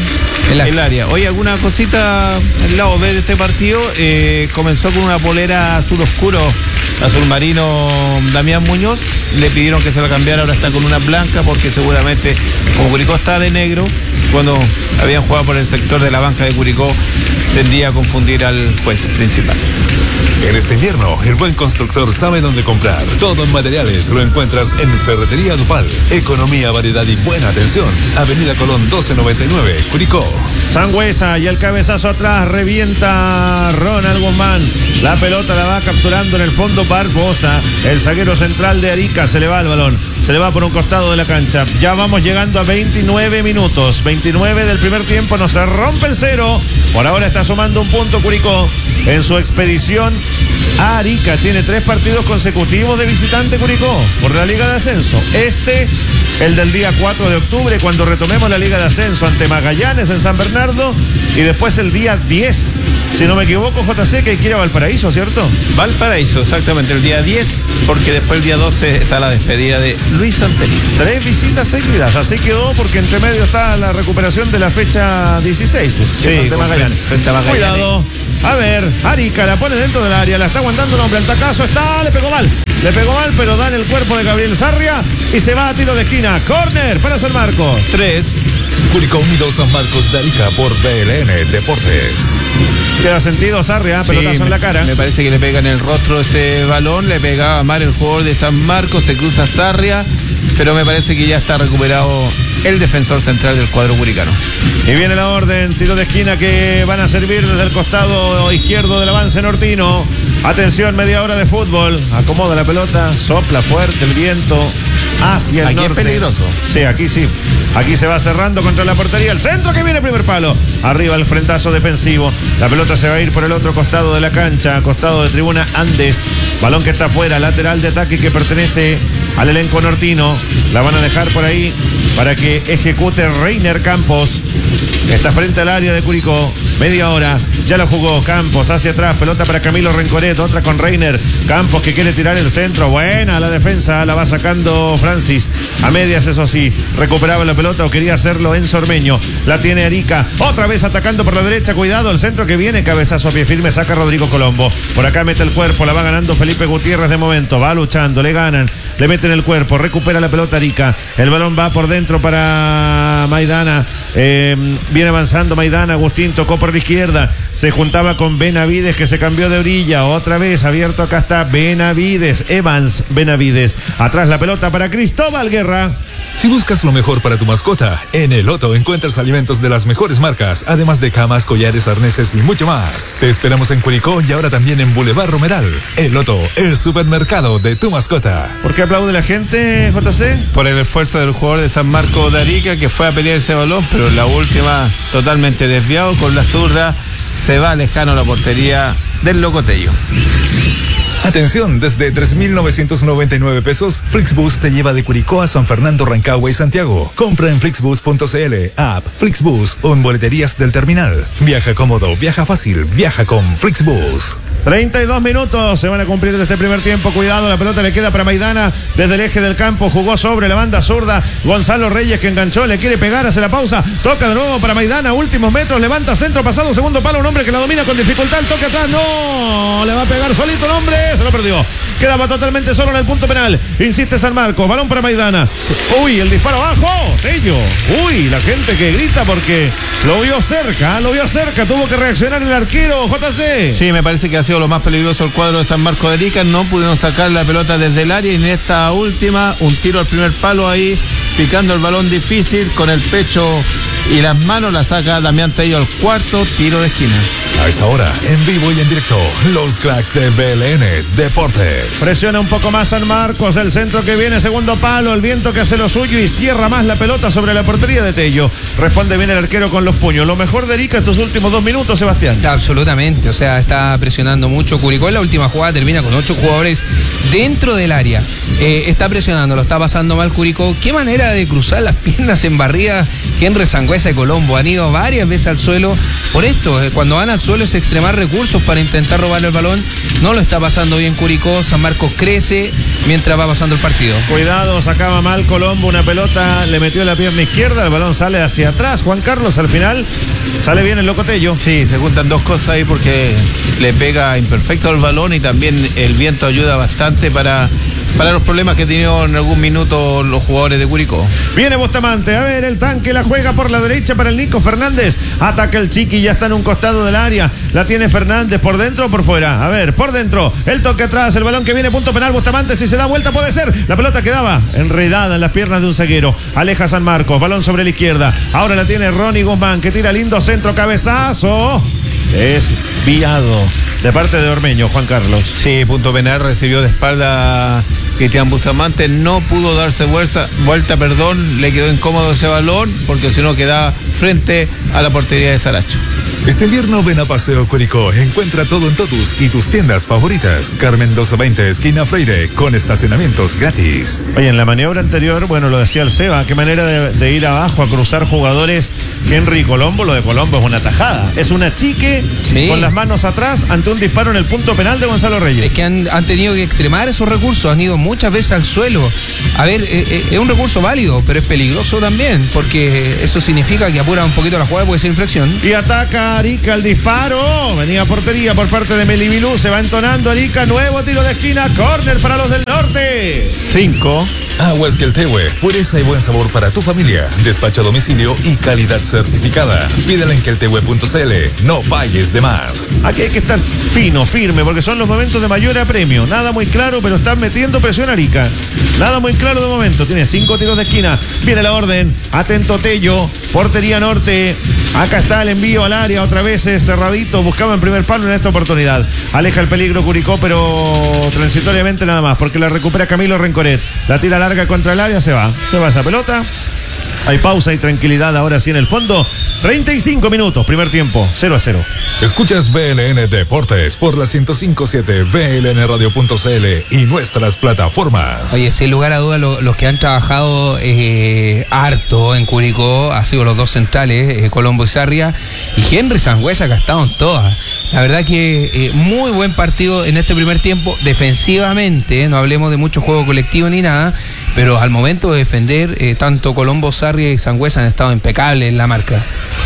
el área. Oye, alguna cosita al lado B de este partido. Comenzó con una polera azul oscuro azul marino Damián Muñoz, le pidieron que se la cambiara, ahora está con una blanca porque seguramente, como Curicó está de negro, cuando habían jugado por el sector de la banca de Curicó, tendría a confundir al juez principal. En este invierno, el buen constructor sabe dónde comprar. Todo en materiales lo encuentras en Ferretería Dupal. Economía, variedad y buena atención. Avenida Colón 1299, Curicó. Sangüesa y el cabezazo atrás, revienta Ronald Guzmán. La pelota la va capturando en el fondo Barbosa. El zaguero central de Arica, se le va el balón. Se le va por un costado de la cancha. Ya vamos llegando a 29 minutos. 29 del primer tiempo, no se rompe el cero. Por ahora está sumando un punto Curicó en su expedición a Arica. Tiene 3 partidos consecutivos de visitante Curicó por la Liga de Ascenso. El del día 4 de octubre, cuando retomemos la Liga de Ascenso ante Magallanes en San Bernardo. Y después el día 10, si no me equivoco, JC, que hay que ir a Valparaíso, ¿cierto? Valparaíso, exactamente, el día 10, porque después el día 12 está la despedida de Luis Santelices. 3 visitas seguidas, así quedó, porque entre medio está la recuperación de la fecha 16, pues, sí, frente a Magallanes. Frente a Magallanes. Cuidado. A ver, Arica la pone dentro del área, la está aguantando un hombre, el tacazo está, le pegó mal, pero da en el cuerpo de Gabriel Sarria y se va a tiro de esquina. Córner para San Marcos. 3. Curicó Unido San Marcos de Arica por BLN Deportes. Queda sentido Sarria, pelotazo en la cara. Me parece que le pega en el rostro ese balón, le pegaba mal el jugador de San Marcos, se cruza Sarria, pero me parece que ya está recuperado el defensor central del cuadro curicano. Y viene la orden, tiro de esquina que van a servir desde el costado izquierdo del avance nortino. Atención, media hora de fútbol. Acomoda la pelota, sopla fuerte el viento hacia el aquí norte. Es peligroso. Sí. Aquí se va cerrando contra la portería. El centro que viene, primer palo. Arriba el frentazo defensivo. La pelota se va a ir por el otro costado de la cancha, costado de tribuna Andes. Balón que está afuera, lateral de ataque que pertenece al elenco nortino. La van a dejar por ahí para que ejecute Reiner Campos. Está frente al área de Curicó. Media hora, ya lo jugó Campos hacia atrás, pelota para Camilo Rencoret, otra con Reiner. Campos que quiere tirar el centro, buena la defensa, la va sacando Francis. A medias, eso sí, recuperaba la pelota o quería hacerlo Enzo Ormeño. La tiene Arica, otra vez atacando por la derecha, cuidado, el centro que viene, cabezazo a pie firme, saca Rodrigo Colombo. Por acá mete el cuerpo, la va ganando Felipe Gutiérrez de momento, va luchando, le ganan, le meten el cuerpo, recupera la pelota Arica. El balón va por dentro para Maidana. Viene avanzando Maidana, Agustín tocó por la izquierda, se juntaba con Benavides que se cambió de orilla, otra vez abierto, acá está Benavides, Evans Benavides, atrás la pelota para Cristóbal Guerra. Si buscas lo mejor para tu mascota, en El Loto encuentras alimentos de las mejores marcas, además de camas, collares, arneses y mucho más. Te esperamos en Curicó y ahora también en Boulevard Romeral. El Loto, el supermercado de tu mascota. ¿Por qué aplaude la gente, JC? Por el esfuerzo del jugador de San Marcos de Arica, que fue a pelear ese balón, pero la última totalmente desviado con la zurda, se va lejano la portería del Locotello. Atención, desde 3.999 pesos, Flixbus te lleva de Curicó a San Fernando, Rancagua y Santiago. Compra en flixbus.cl, app, Flixbus o en boleterías del terminal. Viaja cómodo, viaja fácil, viaja con Flixbus. 32 minutos se van a cumplir de este primer tiempo. Cuidado, la pelota le queda para Maidana desde el eje del campo. Jugó sobre la banda zurda. Gonzalo Reyes que enganchó, le quiere pegar, hace la pausa. Toca de nuevo para Maidana, últimos metros, levanta centro pasado, segundo palo. Un hombre que la domina con dificultad. El toque atrás, no, le va a pegar solito el hombre. Se lo perdió. Quedaba totalmente solo en el punto penal. Insiste San Marcos, balón para Maidana. Uy, el disparo abajo, Tello. Uy, la gente que grita porque lo vio cerca. Tuvo que reaccionar el arquero, JC. Sí, me parece que ha sido lo más peligroso el cuadro de San Marcos de Arica. No pudieron sacar la pelota desde el área y en esta última, un tiro al primer palo ahí, picando el balón difícil con el pecho y las manos, la saca Damián Tello al cuarto tiro de esquina. A esta hora, en vivo y en directo, los cracks de BLN Deportes. Presiona un poco más San Marcos, el centro que viene, segundo palo, el viento que hace lo suyo y cierra más la pelota sobre la portería de Tello. Responde bien el arquero con los puños. Lo mejor de Arica estos últimos 2 minutos, Sebastián. Absolutamente, o sea, está presionando mucho Curicó. En la última jugada termina con 8 jugadores dentro del área. Está presionando, lo está pasando mal Curicó. Qué manera de cruzar las piernas en barrida Henry Sangüesa de Colombo. Han ido varias veces al suelo. Por esto, cuando van al suelo es extremar recursos para intentar robarle el balón. No lo está pasando bien Curicó. San Marcos crece mientras va pasando el partido. Cuidado, sacaba mal Colombo una pelota, le metió la pierna izquierda, el balón sale hacia atrás. Juan Carlos, al final sale bien el Locotello. Sí, se juntan dos cosas ahí porque le pega imperfecto al balón y también el viento ayuda bastante para los problemas que tenían en algún minuto los jugadores de Curicó. Viene Bustamante, a ver, el tanque la juega por la derecha para el Nico Fernández. Ataca el Chiqui, ya está en un costado del área. La tiene Fernández, ¿por dentro o por fuera? A ver, por dentro, el toque atrás, el balón que viene, punto penal. Bustamante, si se da vuelta puede ser. La pelota quedaba enredada en las piernas de un zaguero. Aleja San Marcos, balón sobre la izquierda. Ahora la tiene Ronnie Guzmán, que tira lindo centro, cabezazo. Desviado de parte de Ormeño, Juan Carlos. Sí, punto penal, recibió de espalda Cristian Bustamante, no pudo darse vuelta, le quedó incómodo ese balón porque si no quedaba frente a la portería de Saracho. Este invierno ven a Paseo Curicó, encuentra todo en Totus y tus tiendas favoritas. Carmen 1220, esquina Freire, con estacionamientos gratis. Oye, en la maniobra anterior, bueno, lo decía el Seba, qué manera de ir abajo a cruzar jugadores. Henry y Colombo, lo de Colombo es una tajada, es una chique, sí, con las manos atrás ante un disparo en el punto penal de Gonzalo Reyes. Es que han tenido que extremar esos recursos, han ido muchas veces al suelo. A ver, es un recurso válido, pero es peligroso también, porque eso significa que apura un poquito la jugada, puede ser inflexión. Y ataca Arica el disparo, venía a portería por parte de Melibilú, se va entonando Arica, nuevo tiro de esquina, córner para los del norte. 5. Aguas Queltehue, pureza y buen sabor para tu familia, despacho a domicilio y calidad certificada. Pídela en queltehue.cl, no pagues de más. Aquí hay que estar fino, firme, porque son los momentos de mayor apremio. Nada muy claro, pero están metiendo presión Arica. Nada muy claro de momento, tiene 5 tiros de esquina, viene la orden, atento Tello, portería norte, acá está el envío al área, otra vez cerradito, buscaba en primer palo en esta oportunidad. Aleja el peligro Curicó, pero transitoriamente nada más, porque la recupera Camilo Rencoret, la tira larga contra el área, se va esa pelota. Hay pausa y tranquilidad ahora sí en el fondo. 35 minutos, primer tiempo, 0-0. Escuchas VLN Deportes por la 105.7, VLNradio.cl y nuestras plataformas. Oye, sin lugar a dudas, los que han trabajado harto en Curicó ha sido los dos centrales, Colombo y Sarria, y Henry Sangüesa, que ha estado en todas. La verdad que muy buen partido en este primer tiempo, defensivamente, no hablemos de mucho juego colectivo ni nada, pero al momento de defender, tanto Colombo, Sarria y Sangüesa han estado impecables en la marca.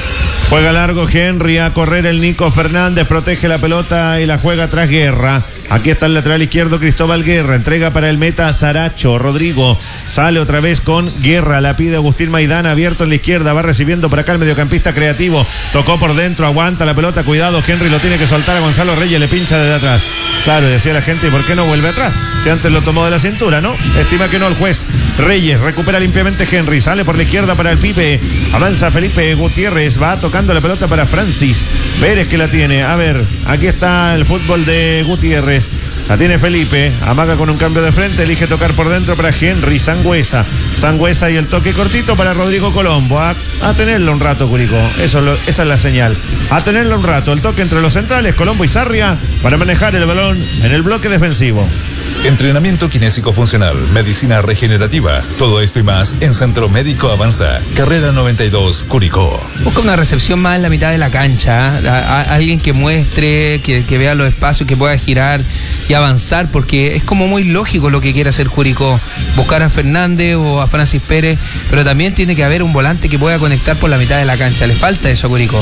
Juega largo Henry, a correr el Nico Fernández, protege la pelota y la juega tras Guerra. Aquí está el lateral izquierdo Cristóbal Guerra, entrega para el meta Saracho. Rodrigo sale otra vez con Guerra, la pide Agustín Maidana, abierto en la izquierda, va recibiendo por acá el mediocampista creativo, tocó por dentro, aguanta la pelota, cuidado, Henry lo tiene que soltar a Gonzalo Reyes, le pincha desde atrás. Claro, decía la gente, ¿por qué no vuelve atrás? Si antes lo tomó de la cintura, ¿no? Estima que no el juez. Reyes recupera limpiamente Henry, sale por la izquierda para el Pipe, avanza Felipe Gutiérrez, va tocando la pelota para Francis Pérez, que la tiene. A ver, aquí está el fútbol de Gutiérrez. La tiene Felipe, amaga con un cambio de frente, elige tocar por dentro para Henry Sangüesa. Sangüesa y el toque cortito para Rodrigo Colombo. A tenerlo un rato, Curicó. Esa es la señal. A tenerlo un rato. El toque entre los centrales, Colombo y Sarria, para manejar el balón en el bloque defensivo. Entrenamiento kinésico funcional, medicina regenerativa, todo esto y más en Centro Médico Avanza, carrera 92, Curicó. Busca una recepción más en la mitad de la cancha, alguien que muestre, que vea los espacios, que pueda girar y avanzar, porque es como muy lógico lo que quiere hacer Curicó, buscar a Fernández o a Francis Pérez, pero también tiene que haber un volante que pueda conectar por la mitad de la cancha, le falta eso a Curicó.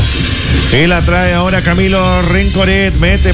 Y la trae ahora Camilo Rencoret, mete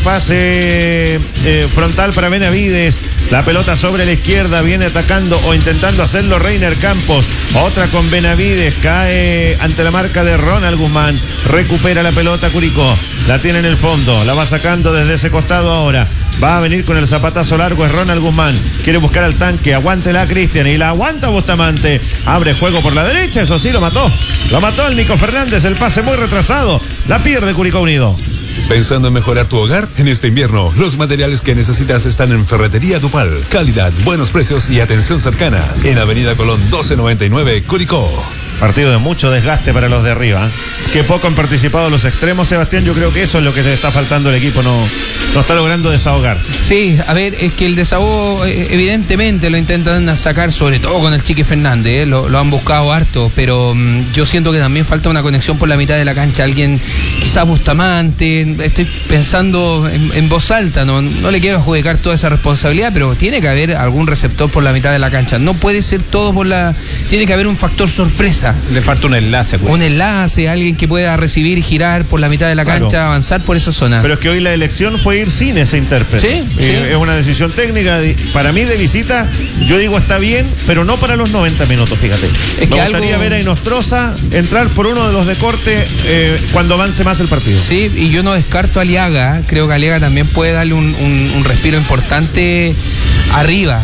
pase frontal para Benavides. La pelota sobre la izquierda, viene atacando o intentando hacerlo Reiner Campos. Otra con Benavides, cae ante la marca de Ronald Guzmán. Recupera la pelota Curicó, la tiene en el fondo, la va sacando desde ese costado ahora. Va a venir con el zapatazo largo, es Ronald Guzmán. Quiere buscar al tanque, aguántela Cristian y la aguanta Bustamante. Abre juego por la derecha, eso sí, lo mató. Lo mató el Nico Fernández, el pase muy retrasado. La pierde Curicó Unido. ¿Pensando en mejorar tu hogar? En este invierno, los materiales que necesitas están en Ferretería Dupal. Calidad, buenos precios y atención cercana. En Avenida Colón 1299, Curicó. Partido de mucho desgaste para los de arriba. Qué poco han participado los extremos, Sebastián. Yo creo que eso es lo que le está faltando al equipo. No está logrando desahogar. Sí, a ver, es que el desahogo evidentemente lo intentan sacar, sobre todo con el Chiqui Fernández, lo han buscado harto, pero yo siento que también falta una conexión por la mitad de la cancha. Alguien, quizás Bustamante, estoy pensando en voz alta, no le quiero adjudicar toda esa responsabilidad, pero tiene que haber algún receptor por la mitad de la cancha. No puede ser todo tiene que haber un factor sorpresa. Le falta un enlace, pues. Un enlace, alguien que pueda recibir y girar por la mitad de la cancha, avanzar por esa zona. Pero es que hoy la elección fue ir sin ese intérprete. Sí. Es una decisión técnica. Para mí, de visita, yo digo está bien, pero no para los 90 minutos, fíjate. Me gustaría ver a Inostroza entrar por uno de los de corte cuando avance más el partido. Sí, y yo no descarto a Aliaga. Creo que Aliaga también puede darle un respiro importante arriba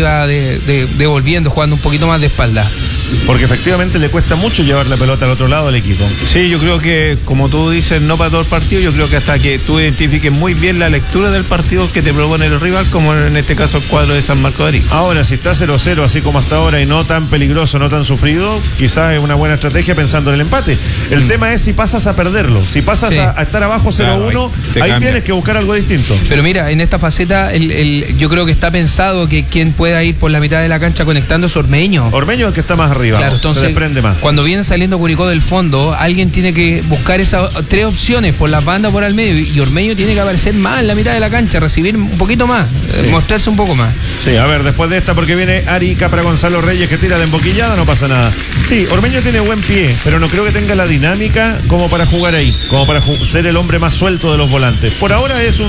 devolviendo, jugando un poquito más de espalda. Porque efectivamente le cuesta mucho llevar la pelota al otro lado al equipo. Sí, yo creo que, como tú dices, no para todo el partido. Yo creo que hasta que tú identifiques muy bien la lectura del partido que te propone el rival, como en este caso el cuadro de San Marcos de Arica. Ahora, si está 0-0 así como hasta ahora y no tan peligroso, no tan sufrido, quizás es una buena estrategia pensando en el empate. El tema es si pasas a perderlo, si pasas a estar abajo 0-1, claro, ahí tienes que buscar algo distinto. Pero mira, en esta faceta yo creo que está pensado que quien pueda ir por la mitad de la cancha conectando es Ormeño. Ormeño es el que está más arriba. Claro, entonces, se desprende más. Cuando viene saliendo Curicó del fondo, alguien tiene que buscar esas tres opciones, por las bandas, por al medio, y Ormeño tiene que aparecer más en la mitad de la cancha, recibir un poquito más, mostrarse un poco más. Sí, a ver, después de esta, porque viene Arica para Gonzalo Reyes, que tira de emboquillada, no pasa nada. Sí, Ormeño tiene buen pie, pero no creo que tenga la dinámica como para jugar ahí, como para ser el hombre más suelto de los volantes. Por ahora es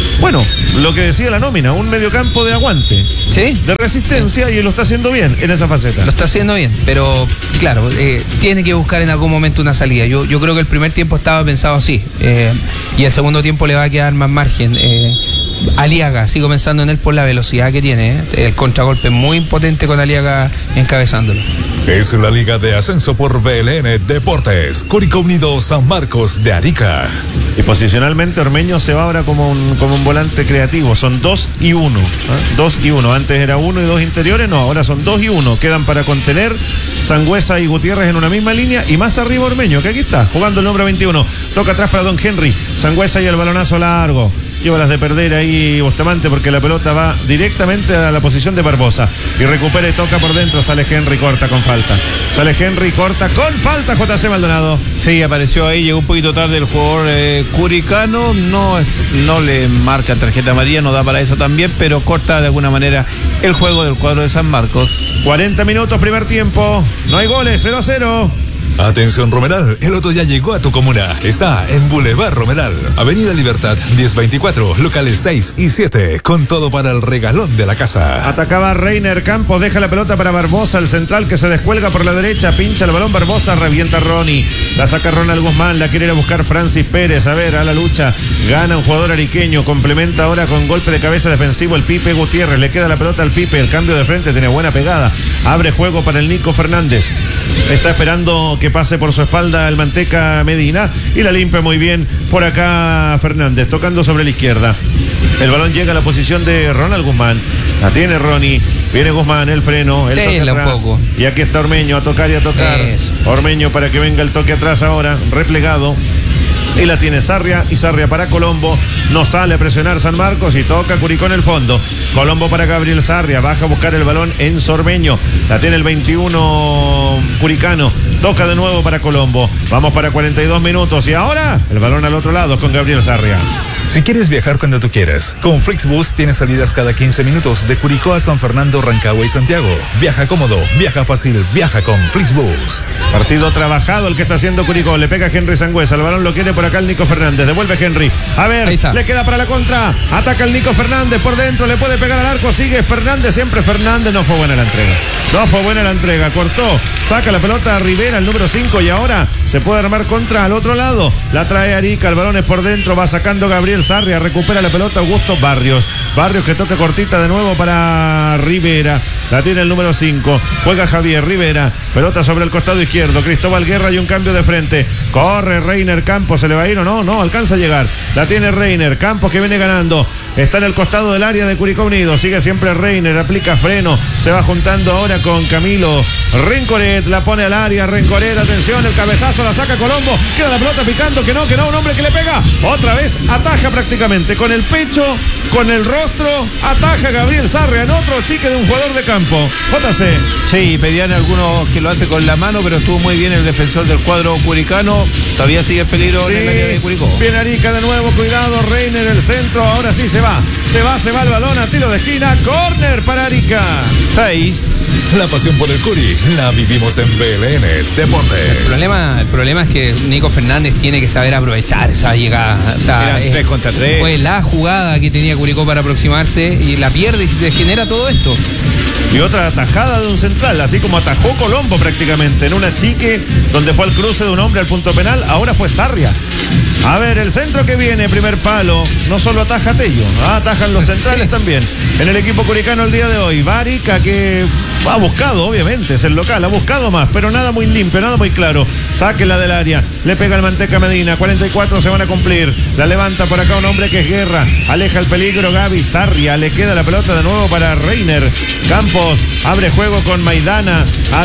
lo que decía la nómina, un mediocampo de aguante, de resistencia, y lo está haciendo bien en esa faceta. Lo está haciendo bien, pero claro, tiene que buscar en algún momento una salida. Yo creo que el primer tiempo estaba pensado así, y el segundo tiempo le va a quedar más margen. Aliaga, sigo pensando en él por la velocidad que tiene, el contragolpe muy potente con Aliaga encabezándolo. Es la Liga de Ascenso por BLN Deportes, Curicó Unido San Marcos de Arica. Y posicionalmente Ormeño se va ahora como un volante creativo. Son 2 y 1. 2 y 1. Antes era 1 y 2 interiores, no, ahora son 2 y 1. Quedan para contener Sangüesa y Gutiérrez en una misma línea, y más arriba Ormeño, que aquí está, jugando el número 21. Toca atrás para Don Henry. Sangüesa y el balonazo largo. Lleva las de perder ahí Bustamante, porque la pelota va directamente a la posición de Barbosa. Y recupera y toca por dentro. Sale Henry, corta con falta. JC Maldonado. Sí, apareció ahí, llegó un poquito tarde el jugador curicano. No le marca tarjeta amarilla, no da para eso también, pero corta de alguna manera el juego del cuadro de San Marcos. 40 minutos, primer tiempo. No hay goles, 0-0. Atención Romeral, el Loto ya llegó a tu comuna. Está en Boulevard Romeral, Avenida Libertad 1024, locales 6 y 7, con todo para el regalón de la casa. Atacaba Reiner Campos, deja la pelota para Barbosa, el central que se descuelga por la derecha, pincha el balón Barbosa, revienta Ronnie, la saca Ronald Guzmán, la quiere ir a buscar Francis Pérez, a ver, a la lucha, gana un jugador ariqueño, complementa ahora con golpe de cabeza defensivo el Pipe Gutiérrez, le queda la pelota al Pipe, el cambio de frente, tiene buena pegada, abre juego para el Nico Fernández, está esperando que pase por su espalda el Manteca Medina y la limpia muy bien por acá Fernández, tocando sobre la izquierda. El balón llega a la posición de Ronald Guzmán, la tiene Ronnie, viene Guzmán, el freno, el toque atrás, un poco. Y aquí está Ormeño a tocar y a tocar. Ormeño para que venga el toque atrás ahora, replegado. Y la tiene Sarria, y Sarria para Colombo, no sale a presionar San Marcos y toca Curicó en el fondo. Colombo para Gabriel Sarria, baja a buscar el balón en Ormeño, la tiene el 21 curicano, toca de nuevo para Colombo. Vamos para 42 minutos y ahora el balón al otro lado con Gabriel Sarria. Si quieres viajar cuando tú quieras, con Flixbus tienes salidas cada 15 minutos de Curicó a San Fernando, Rancagua y Santiago. Viaja cómodo, viaja fácil, viaja con Flixbus. Partido trabajado el que está haciendo Curicó, le pega Henry Sangüesa, el balón lo quiere por acá el Nico Fernández, devuelve Henry, a ver, le queda para la contra, ataca el Nico Fernández por dentro, le puede pegar al arco, sigue Fernández, siempre Fernández, no fue buena la entrega, cortó, saca la pelota a Rivera, el número 5, y ahora se puede armar contra al otro lado, la trae Arica, el balón es por dentro, va sacando Gabriel Sarria, recupera la pelota Augusto Barrios que toca cortita de nuevo para Rivera, La tiene el número 5. Juega Javier Rivera. Pelota sobre el costado izquierdo. Cristóbal Guerra y un cambio de frente. Corre Reiner Campos. ¿Se le va a ir o no? No, alcanza a llegar. La tiene Reiner Campos, que viene ganando. Está en el costado del área de Curicó Unido. Sigue siempre Reiner. Aplica freno. Se va juntando ahora con Camilo Rencoret. La pone al área. Rencoret, atención. El cabezazo la saca Colombo. Queda la pelota picando. Que no. Un hombre que le pega. Otra vez ataja prácticamente. Con el pecho, con el rostro. Ataja Gabriel Sarria en otro chique de un jugador de campo. JC. Sí, pedían algunos que lo hace con la mano, pero estuvo muy bien el defensor del cuadro curicano. Todavía sigue el peligro en el área de Curicó. Viene Arica de nuevo, cuidado, Reiner el centro. Ahora sí se va el balón a tiro de esquina. Córner para Arica. 6. La pasión por el Curi la vivimos en BLN Deportes. El problema es que Nico Fernández tiene que saber aprovechar esa llegada. O sea, 3 contra 3. Fue la jugada que tenía Curicó para aproximarse y la pierde y se genera todo esto. Y otra atajada de un central, así como atajó Colombo prácticamente en una chique donde fue el cruce de un hombre al punto penal. Ahora fue Sarria. A ver, el centro que viene, primer palo. No solo ataja Tello, atajan los centrales también. En el equipo curicano el día de hoy, Varica, que ha buscado, obviamente, es el local, ha buscado más, pero nada muy limpio, nada muy claro. Sáquela del área, le pega el Manteca Medina. 44 se van a cumplir. La levanta por acá un hombre que es Guerra. Aleja el peligro Gaby Sarria. Le queda la pelota de nuevo para Reiner Campos. Abre juego con Maidana.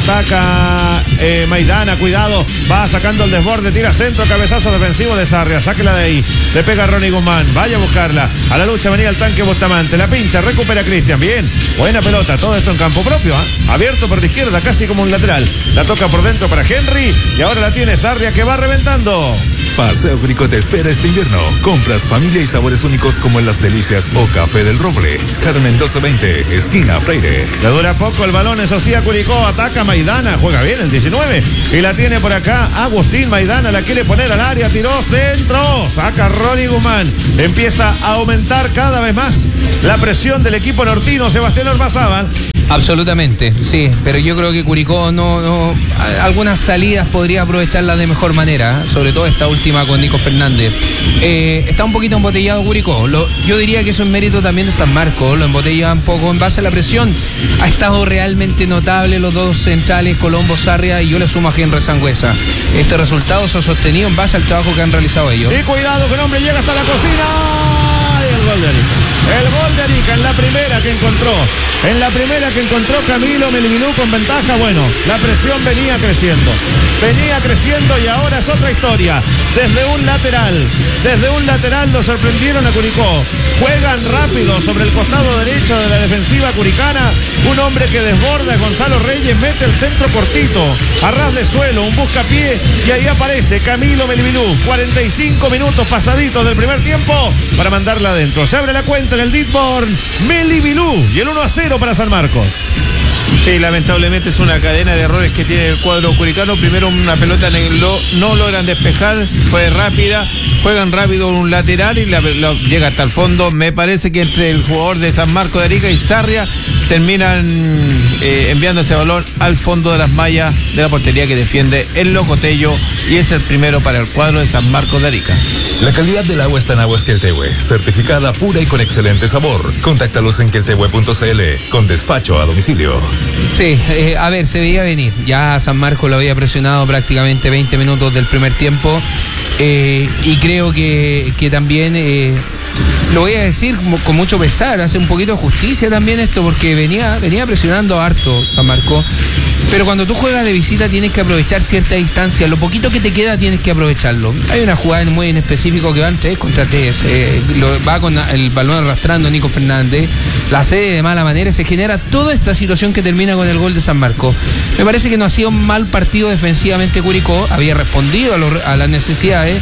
Ataca Maidana, cuidado. Va sacando el desborde, tira centro, cabezazo defensivo de Sarria. Sáquela de ahí. Le pega a Ronnie Guzmán. Vaya a buscarla. A la lucha venía el tanque Bustamante. La pincha, recupera Cristian. Bien. Buena pelota. Todo esto en campo propio. Abierto por la izquierda, casi como un lateral. La toca por dentro para Henry. Y ahora la tiene Sarria, que va reventando. Paseo Curicó te espera este invierno. Compras familia y sabores únicos como en Las Delicias o Café del Roble. Carmen 1220, esquina Freire. Le dura poco el balón, eso sí, a Curicó. Ataca Maidana, juega bien el 19. Y la tiene por acá Agustín Maidana, la quiere poner al área, tiró centro. Saca Ronnie Guzmán. Empieza a aumentar cada vez más la presión del equipo nortino. Sebastián Ormazábal. Absolutamente, sí, pero yo creo que Curicó no algunas salidas podría aprovecharlas de mejor manera, sobre todo esta última con Nico Fernández. Está un poquito embotellado Curicó. Yo diría que eso es mérito también de San Marcos, lo embotella un poco en base a la presión. Ha estado realmente notable los dos centrales, Colombo, Sarria, y yo le sumo a Henry Sangüesa. Este resultado se ha sostenido en base al trabajo que han realizado ellos. Y cuidado que el hombre llega hasta la cocina. Y el gol de Arica. El gol de Arica en la primera que encontró. En la primera que encontró Camilo Melvinú con ventaja. Bueno, la presión venía creciendo y ahora es otra historia. Desde un lateral lo sorprendieron a Curicó. Juegan rápido sobre el costado derecho de la defensiva curicana. Un hombre que desborda, Gonzalo Reyes, mete el centro cortito, a ras de suelo, un buscapié, y ahí aparece Camilo Melvinú. 45 minutos pasaditos del primer tiempo para mandarla adentro. Se abre la cuenta en el Ditborn, Melvinú, y el 1-0 para San Marcos. Sí, lamentablemente es una cadena de errores que tiene el cuadro curicano. Primero una pelota no logran despejar, fue rápida, juegan rápido un lateral y llega hasta el fondo. Me parece que entre el jugador de San Marcos de Arica y Sarria terminan enviando ese balón al fondo de las mallas de la portería que defiende el Locotello, y es el primero para el cuadro de San Marcos de Arica. La calidad del agua está en Aguas Queltehue, certificada pura y con excelente sabor. Contáctalos en queltehue.cl con despacho a domicilio. Sí, a ver, se veía venir. Ya San Marcos lo había presionado prácticamente 20 minutos del primer tiempo, y creo que también lo voy a decir con mucho pesar, hace un poquito de justicia también esto, porque venía presionando harto San Marcos. Pero cuando tú juegas de visita tienes que aprovechar cierta distancia. Lo poquito que te queda tienes que aprovecharlo. Hay una jugada muy en específico que van 3 contra 3. Va con el balón arrastrando Nico Fernández. La cede de mala manera y se genera toda esta situación que termina con el gol de San Marcos. Me parece que no ha sido un mal partido defensivamente Curicó. Había respondido a las necesidades,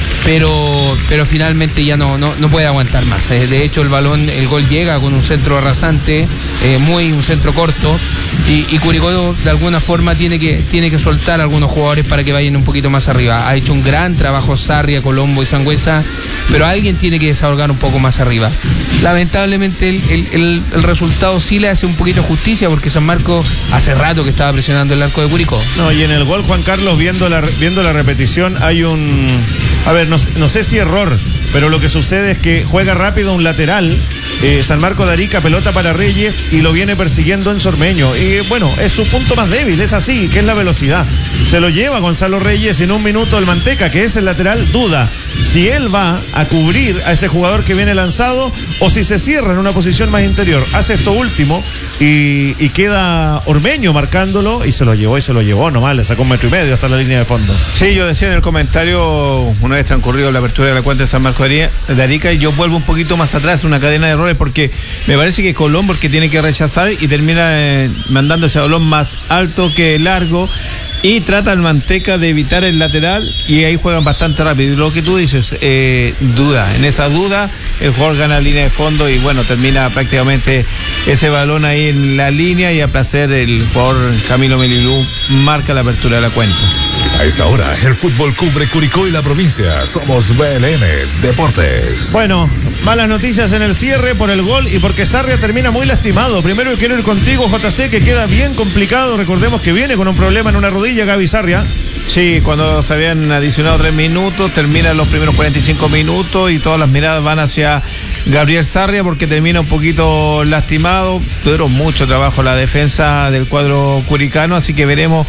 pero finalmente ya no puede aguantar más. De hecho, el gol llega con un centro arrasante, un centro corto, y Curicó de alguna forma tiene que soltar a algunos jugadores para que vayan un poquito más arriba. Ha hecho un gran trabajo Sarria, Colombo y Sangüesa, pero alguien tiene que desahogar un poco más arriba. Lamentablemente el resultado sí le hace un poquito justicia, porque San Marcos hace rato que estaba presionando el arco de Curicó. No, y en el gol, Juan Carlos, viendo la repetición, hay un... A ver, no sé si error, pero lo que sucede es que juega rápido un lateral San Marcos de Arica, pelota para Reyes y lo viene persiguiendo en Ormeño. Y bueno, es su punto más débil, es así, que es la velocidad. Se lo lleva Gonzalo Reyes en un minuto el Manteca, que es el lateral, duda si él va a cubrir a ese jugador que viene lanzado o si se cierra en una posición más interior. Hace esto último y queda Ormeño marcándolo y se lo llevó nomás, le sacó 1,5 metros hasta la línea de fondo. Sí, yo decía en el comentario, una vez transcurrido la apertura de la cuenta de San Marcos de Arica, y yo vuelvo un poquito más atrás, una cadena de errores, porque me parece que Colombo el que tiene que rechazar y termina mandando ese balón más alto que largo. Y trata el Manteca de evitar el lateral y ahí juegan bastante rápido. Y lo que tú dices, duda. En esa duda, el jugador gana la línea de fondo y bueno, termina prácticamente ese balón ahí en la línea y a placer el jugador Camilo Melilú marca la apertura de la cuenta. A esta hora, el fútbol cubre Curicó y la provincia. Somos BLN Deportes. Bueno, malas noticias en el cierre por el gol y porque Sarria termina muy lastimado. Primero quiero ir contigo, JC, que queda bien complicado. Recordemos que viene con un problema en una rodilla, Gaby Sarria. Sí, cuando se habían adicionado 3 minutos, terminan los primeros 45 minutos y todas las miradas van hacia Gabriel Sarria porque termina un poquito lastimado. Tuvieron mucho trabajo la defensa del cuadro curicano, así que veremos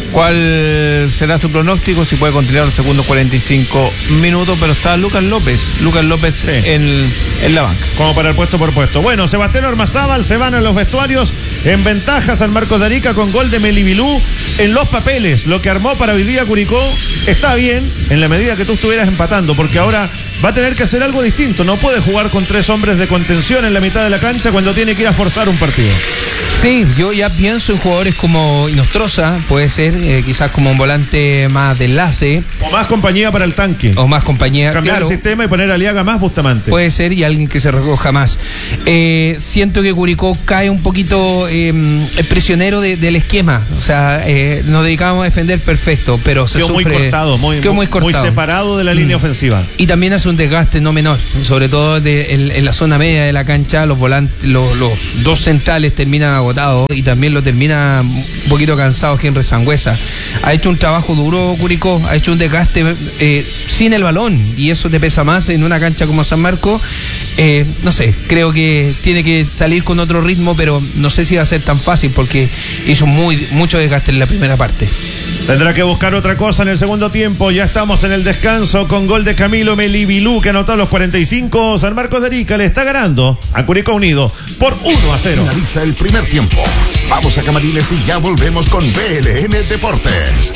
cuál será su pronóstico, si puede continuar los segundos 45 minutos, pero está Lucas López sí, en la banca. Como para el puesto por puesto. Bueno, Sebastián Ormazábal se van a los vestuarios en ventaja San Marcos de Arica con gol de Melibilú en los papeles. Lo que armó para hoy día Curicó está bien en la medida que tú estuvieras empatando, porque ahora va a tener que hacer algo distinto. No puede jugar con 3 hombres de contención en la mitad de la cancha cuando tiene que ir a forzar un partido. Sí, yo ya pienso en jugadores como Inostroza, puede ser, quizás como un volante más de enlace. O más compañía para el tanque. O más compañía, cambiar el sistema y poner a Aliaga más Bustamante. Puede ser, y alguien que se recoja más. Siento que Curicó cae un poquito prisionero del esquema. O sea, nos dedicamos a defender perfecto, pero se sufre. Quedó muy cortado, muy separado de la línea ofensiva. Y también hace un desgaste no menor, sobre todo en la zona media de la cancha. Los volantes, los 2 centrales terminan agotados y también lo termina un poquito cansado Henry Sangüesa. Ha hecho un trabajo duro Curicó, ha hecho un desgaste sin el balón y eso te pesa más en una cancha como San Marcos. No sé, creo que tiene que salir con otro ritmo, pero no sé si va a ser tan fácil porque hizo mucho desgaste en la primera parte. Tendrá que buscar otra cosa en el segundo tiempo. Ya estamos en el descanso con gol de Camilo Melibilú, que anotó a los 45. San Marcos de Arica le está ganando a Curicó Unido por 1-0. Finaliza el primer tiempo. Vamos a Camarines y ya volvemos con BLN Deportes.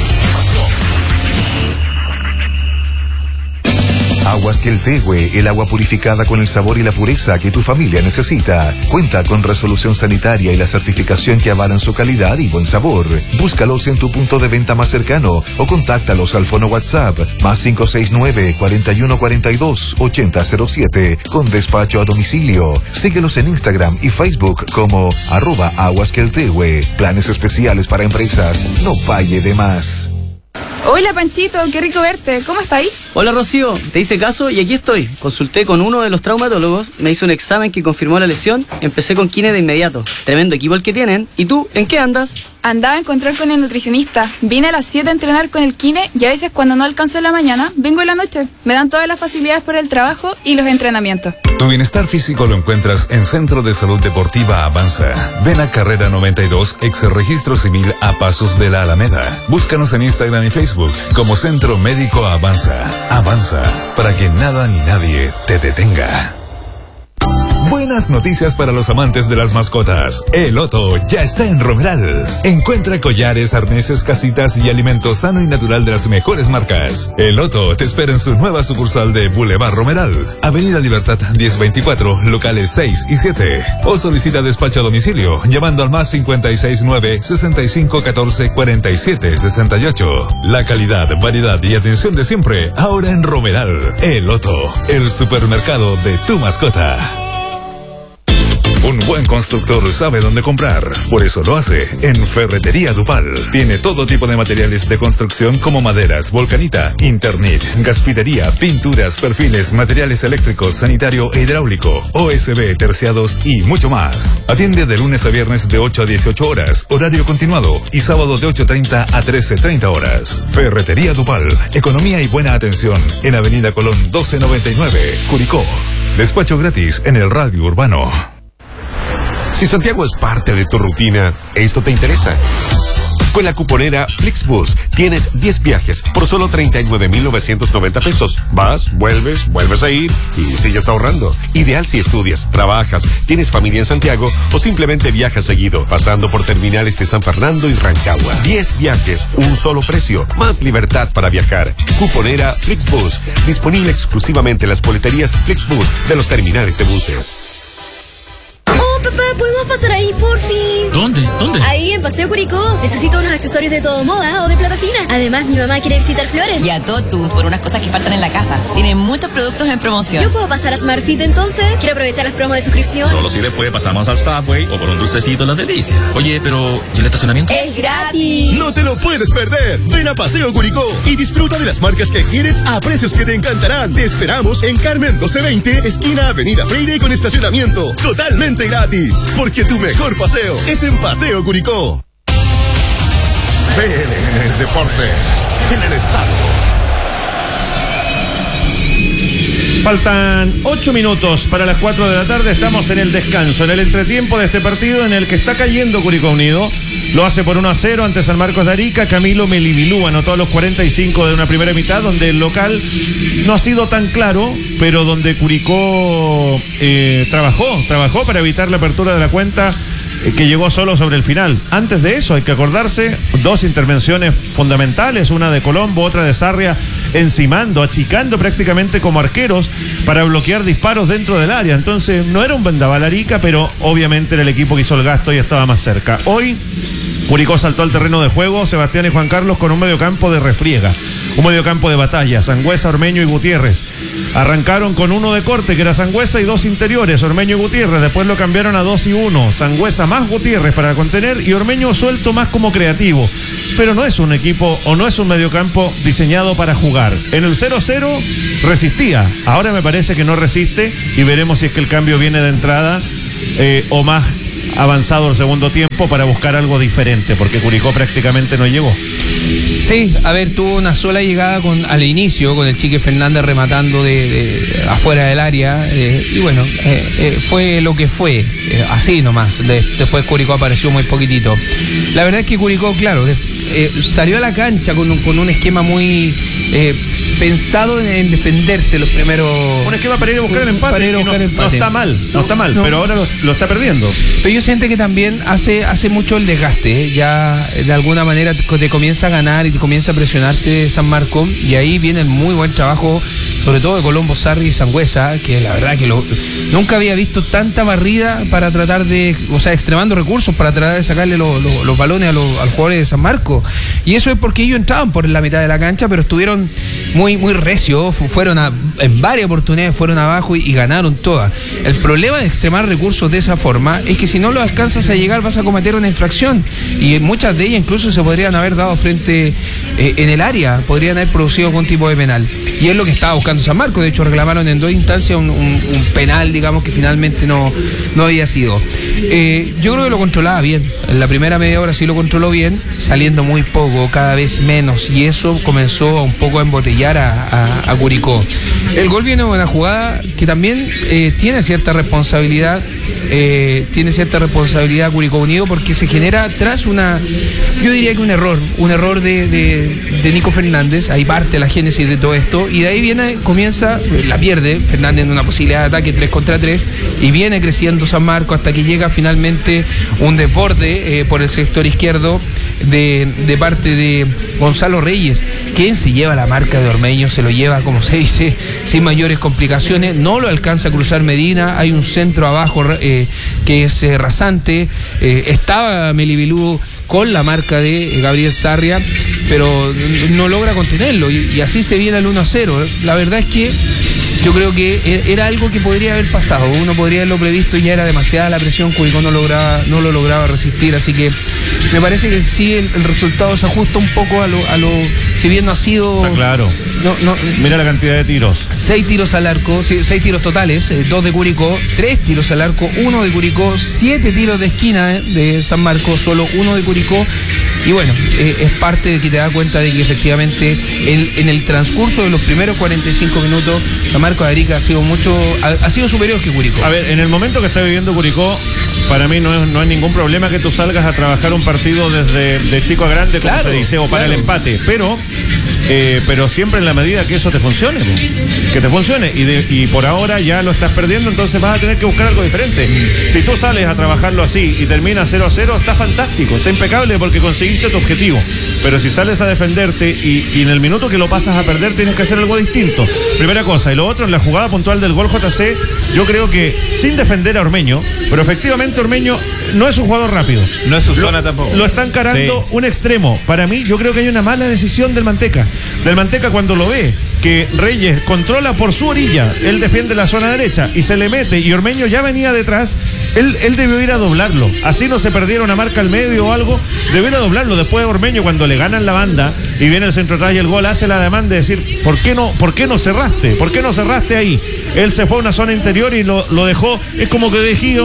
Aguas Queltehue, el agua purificada con el sabor y la pureza que tu familia necesita. Cuenta con resolución sanitaria y la certificación que avalan su calidad y buen sabor. Búscalos en tu punto de venta más cercano o contáctalos al fono WhatsApp más 569-4142-8007 con despacho a domicilio. Síguelos en Instagram y Facebook como @aguasqueltehue. Planes especiales para empresas. No pague de más. Hola Panchito, qué rico verte. ¿Cómo está ahí? Hola Rocío, te hice caso y aquí estoy. Consulté con uno de los traumatólogos, me hizo un examen que confirmó la lesión, empecé con kine de inmediato. Tremendo equipo el que tienen. ¿Y tú, en qué andas? Andaba a encontrar con el nutricionista. Vine a las 7 a entrenar con el kine y a veces cuando no alcanzo en la mañana, vengo en la noche. Me dan todas las facilidades por el trabajo y los entrenamientos. Tu bienestar físico lo encuentras en Centro de Salud Deportiva Avanza. Ven a Carrera 92, ex Registro Civil a Pasos de la Alameda. Búscanos en Instagram y Facebook como Centro Médico Avanza. Avanza, para que nada ni nadie te detenga. Buenas noticias para los amantes de las mascotas. El Otto ya está en Romeral. Encuentra collares, arneses, casitas y alimento sano y natural de las mejores marcas. El Otto te espera en su nueva sucursal de Boulevard Romeral, Avenida Libertad 1024, locales 6 y 7. O solicita despacho a domicilio llamando al más 569-6514-4768. La calidad, variedad y atención de siempre, ahora en Romeral. El Otto, el supermercado de tu mascota. Un buen constructor sabe dónde comprar, por eso lo hace en Ferretería Dupal. Tiene todo tipo de materiales de construcción como maderas, volcanita, Internet, gasfitería, pinturas, perfiles, materiales eléctricos, sanitario e hidráulico, OSB, terciados y mucho más. Atiende de lunes a viernes de 8 a 18 horas, horario continuado, y sábado de 8:30 a 13:30 horas. Ferretería Dupal, economía y buena atención en Avenida Colón 1299, Curicó. Despacho gratis en el radio urbano. Si Santiago es parte de tu rutina, esto te interesa. Con la cuponera Flixbus tienes 10 viajes por solo 39,990 pesos. Vas, vuelves a ir y sigues ahorrando. Ideal si estudias, trabajas, tienes familia en Santiago o simplemente viajas seguido, pasando por terminales de San Fernando y Rancagua. 10 viajes, un solo precio, más libertad para viajar. Cuponera Flixbus, disponible exclusivamente en las boleterías Flixbus de los terminales de buses. Oh, papá, ¿podemos pasar ahí, por fin? ¿Dónde? Ahí, en Paseo Curicó. Necesito unos accesorios de todo moda o de plata fina. Además, mi mamá quiere visitar Flores. Y a Totus por unas cosas que faltan en la casa. Tienen muchos productos en promoción. ¿Yo puedo pasar a SmartFit entonces? Quiero aprovechar las promos de suscripción. Solo si después pasamos al Subway o por un dulcecito en Las Delicias. Oye, pero ¿y el estacionamiento? ¡Es gratis! No te lo puedes perder. Ven a Paseo Curicó y disfruta de las marcas que quieres a precios que te encantarán. Te esperamos en Carmen 1220, esquina Avenida Freire con estacionamiento totalmente gratis. Porque tu mejor paseo es en Paseo Curicó. PLN Deporte en el estadio. Faltan 8 minutos para las 4 de la tarde. Estamos en el descanso, en el entretiempo de este partido en el que está cayendo Curicó Unido. Lo hace por 1-0 ante San Marcos de Arica. Camilo Melibilú anotó a los 45 de una primera mitad, donde el local no ha sido tan claro, pero donde Curicó trabajó para evitar la apertura de la cuenta, que llegó solo sobre el final. Antes de eso hay que acordarse, 2 intervenciones fundamentales, una de Colombo, otra de Sarria, encimando, achicando prácticamente como arqueros para bloquear disparos dentro del área. Entonces no era un vendaval Arica, pero obviamente era el equipo que hizo el gasto y estaba más cerca. Hoy Curicó saltó al terreno de juego, Sebastián y Juan Carlos, con un mediocampo de refriega, un mediocampo de batalla, Sangüesa, Ormeño y Gutiérrez. Arrancaron con uno de corte, que era Sangüesa, y 2 interiores, Ormeño y Gutiérrez. Después lo cambiaron a 2 y 1, Sangüesa más Gutiérrez para contener y Ormeño suelto más como creativo. Pero no es un equipo o no es un mediocampo diseñado para jugar. En el 0-0 resistía, ahora me parece que no resiste y veremos si es que el cambio viene de entrada o más avanzado el segundo tiempo para buscar algo diferente, porque Curicó prácticamente no llegó. Sí, a ver, tuvo una sola llegada al inicio, con el Chique Fernández rematando de afuera del área, y bueno, fue lo que fue, así nomás. Después Curicó apareció muy poquitito. La verdad es que Curicó, claro, salió a la cancha con un esquema muy pensado en defenderse los primeros. Un esquema para ir a buscar el empate. No está mal, pero ahora lo está perdiendo. Pero yo siento que también hace mucho el desgaste, ya de alguna manera te comienza a ganar y te comienza a presionarte San Marcos, y ahí viene el muy buen trabajo, sobre todo de Colombo, Sarri y Sangüesa, que la verdad que nunca había visto tanta barrida para tratar de, extremando recursos para tratar de sacarle los balones a los jugadores de San Marcos. Y eso es porque ellos entraban por la mitad de la cancha, pero estuvieron muy recios, en varias oportunidades fueron abajo y ganaron todas. El problema de extremar recursos de esa forma es que si no lo alcanzas a llegar vas a cometer una infracción, y muchas de ellas incluso se podrían haber dado frente en el área, podrían haber producido algún tipo de penal, y es lo que estaba buscando San Marcos. De hecho reclamaron en 2 instancias un penal, digamos, que finalmente no había sido. Yo creo que lo controlaba bien, en la primera media hora sí lo controló bien, saliendo muy poco, cada vez menos, y eso comenzó un poco a embotellar a Curicó. El gol viene de una jugada que también tiene cierta responsabilidad Curicó Unido, porque se genera tras yo diría que un error de Nico Fernández. Ahí parte la génesis de todo esto, y de ahí comienza, la pierde Fernández en una posibilidad de ataque 3 contra 3, y viene creciendo San Marcos hasta que llega finalmente un desborde por el sector izquierdo de parte de Gonzalo Reyes, quien se lleva la marca de Ormeño, se lo lleva, como se dice, sin mayores complicaciones, no lo alcanza a cruzar Medina, hay un centro abajo que es rasante, estaba Melibilú con la marca de Gabriel Sarria, pero no logra contenerlo, y así se viene al 1-0. La verdad es que yo creo que era algo que podría haber pasado, uno podría haberlo previsto, y ya era demasiada la presión, Curicó no lo lograba resistir, así que me parece que sí el resultado se ajusta un poco a lo si bien no ha sido. Está claro. Mira la cantidad de tiros. 6 tiros al arco, 6 tiros totales, 2 de Curicó, 3 tiros al arco, 1 de Curicó, 7 tiros de esquina de San Marcos, solo 1 de Curicó. Y bueno, es parte de que te das cuenta de que efectivamente en el transcurso de los primeros 45 minutos, San Marcos de Arica ha sido superior que Curicó. A ver, en el momento que está viviendo Curicó, para mí no es ningún problema que tú salgas a trabajar un partido desde de chico a grande, como se dice, o para el empate, pero siempre en la medida que eso te funcione, que te funcione, y por ahora ya lo estás perdiendo, entonces vas a tener que buscar algo diferente. Si tú sales a trabajarlo así y termina 0-0, está fantástico, está impecable porque conseguiste tu objetivo, pero si sales a defenderte y en el minuto que lo pasas a perder tienes que hacer algo distinto, primera cosa. Y lo otro, en la jugada puntual del gol JC, yo creo que sin defender a Ormeño, pero efectivamente Ormeño no es un jugador rápido, no es su zona tampoco, lo está encarando un extremo. Para mí, yo creo que hay una mala decisión del Manteca cuando lo ve, que Reyes controla por su orilla, él defiende la zona derecha y se le mete, y Ormeño ya venía detrás. Él debió ir a doblarlo, así no se perdiera una marca al medio o algo, debió ir a doblarlo. Después de Ormeño, cuando le ganan la banda y viene el centro atrás y el gol, hace la demanda de decir, ¿por qué no cerraste? ¿Por qué no cerraste ahí? Él se fue a una zona interior y lo dejó, es como que dejé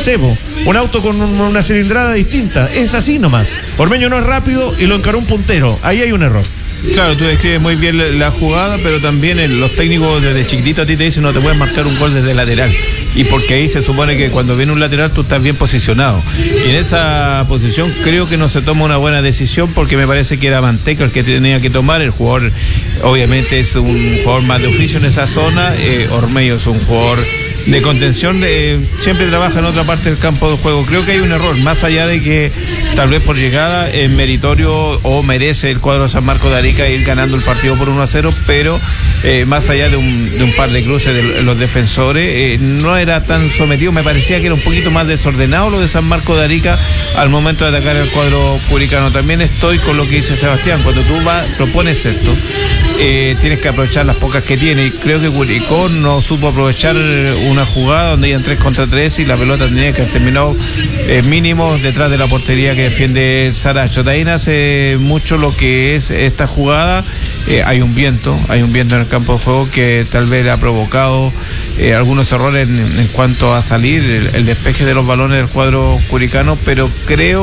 un auto con una cilindrada distinta, es así nomás. Ormeño no es rápido y lo encaró un puntero, ahí hay un error. Claro, tú describes muy bien la jugada, pero también los técnicos desde chiquitito a ti te dicen no te puedes marcar un gol desde lateral. Y porque ahí se supone que cuando viene un lateral tú estás bien posicionado. Y en esa posición creo que no se toma una buena decisión, porque me parece que era Manteca el que tenía que tomar. El jugador obviamente es un jugador más de oficio en esa zona. Ormeño es un jugador de contención, siempre trabaja en otra parte del campo de juego. Creo que hay un error, más allá de que tal vez por llegada es meritorio o merece el cuadro de San Marcos de Arica ir ganando el partido por 1-0, pero más allá de un par de cruces de los defensores, no era tan sometido. Me parecía que era un poquito más desordenado lo de San Marcos de Arica al momento de atacar el cuadro curicano. También estoy con lo que dice Sebastián, cuando tú propones esto, tienes que aprovechar las pocas que tiene, y creo que Curicó no supo aprovechar una jugada donde iban 3 contra 3 y la pelota tenía que haber terminado mínimo detrás de la portería que defiende Saracho. De ahí nace mucho lo que es esta jugada. Hay un viento en el campo de juego que tal vez ha provocado algunos errores en cuanto a salir el despeje de los balones del cuadro curicano, pero creo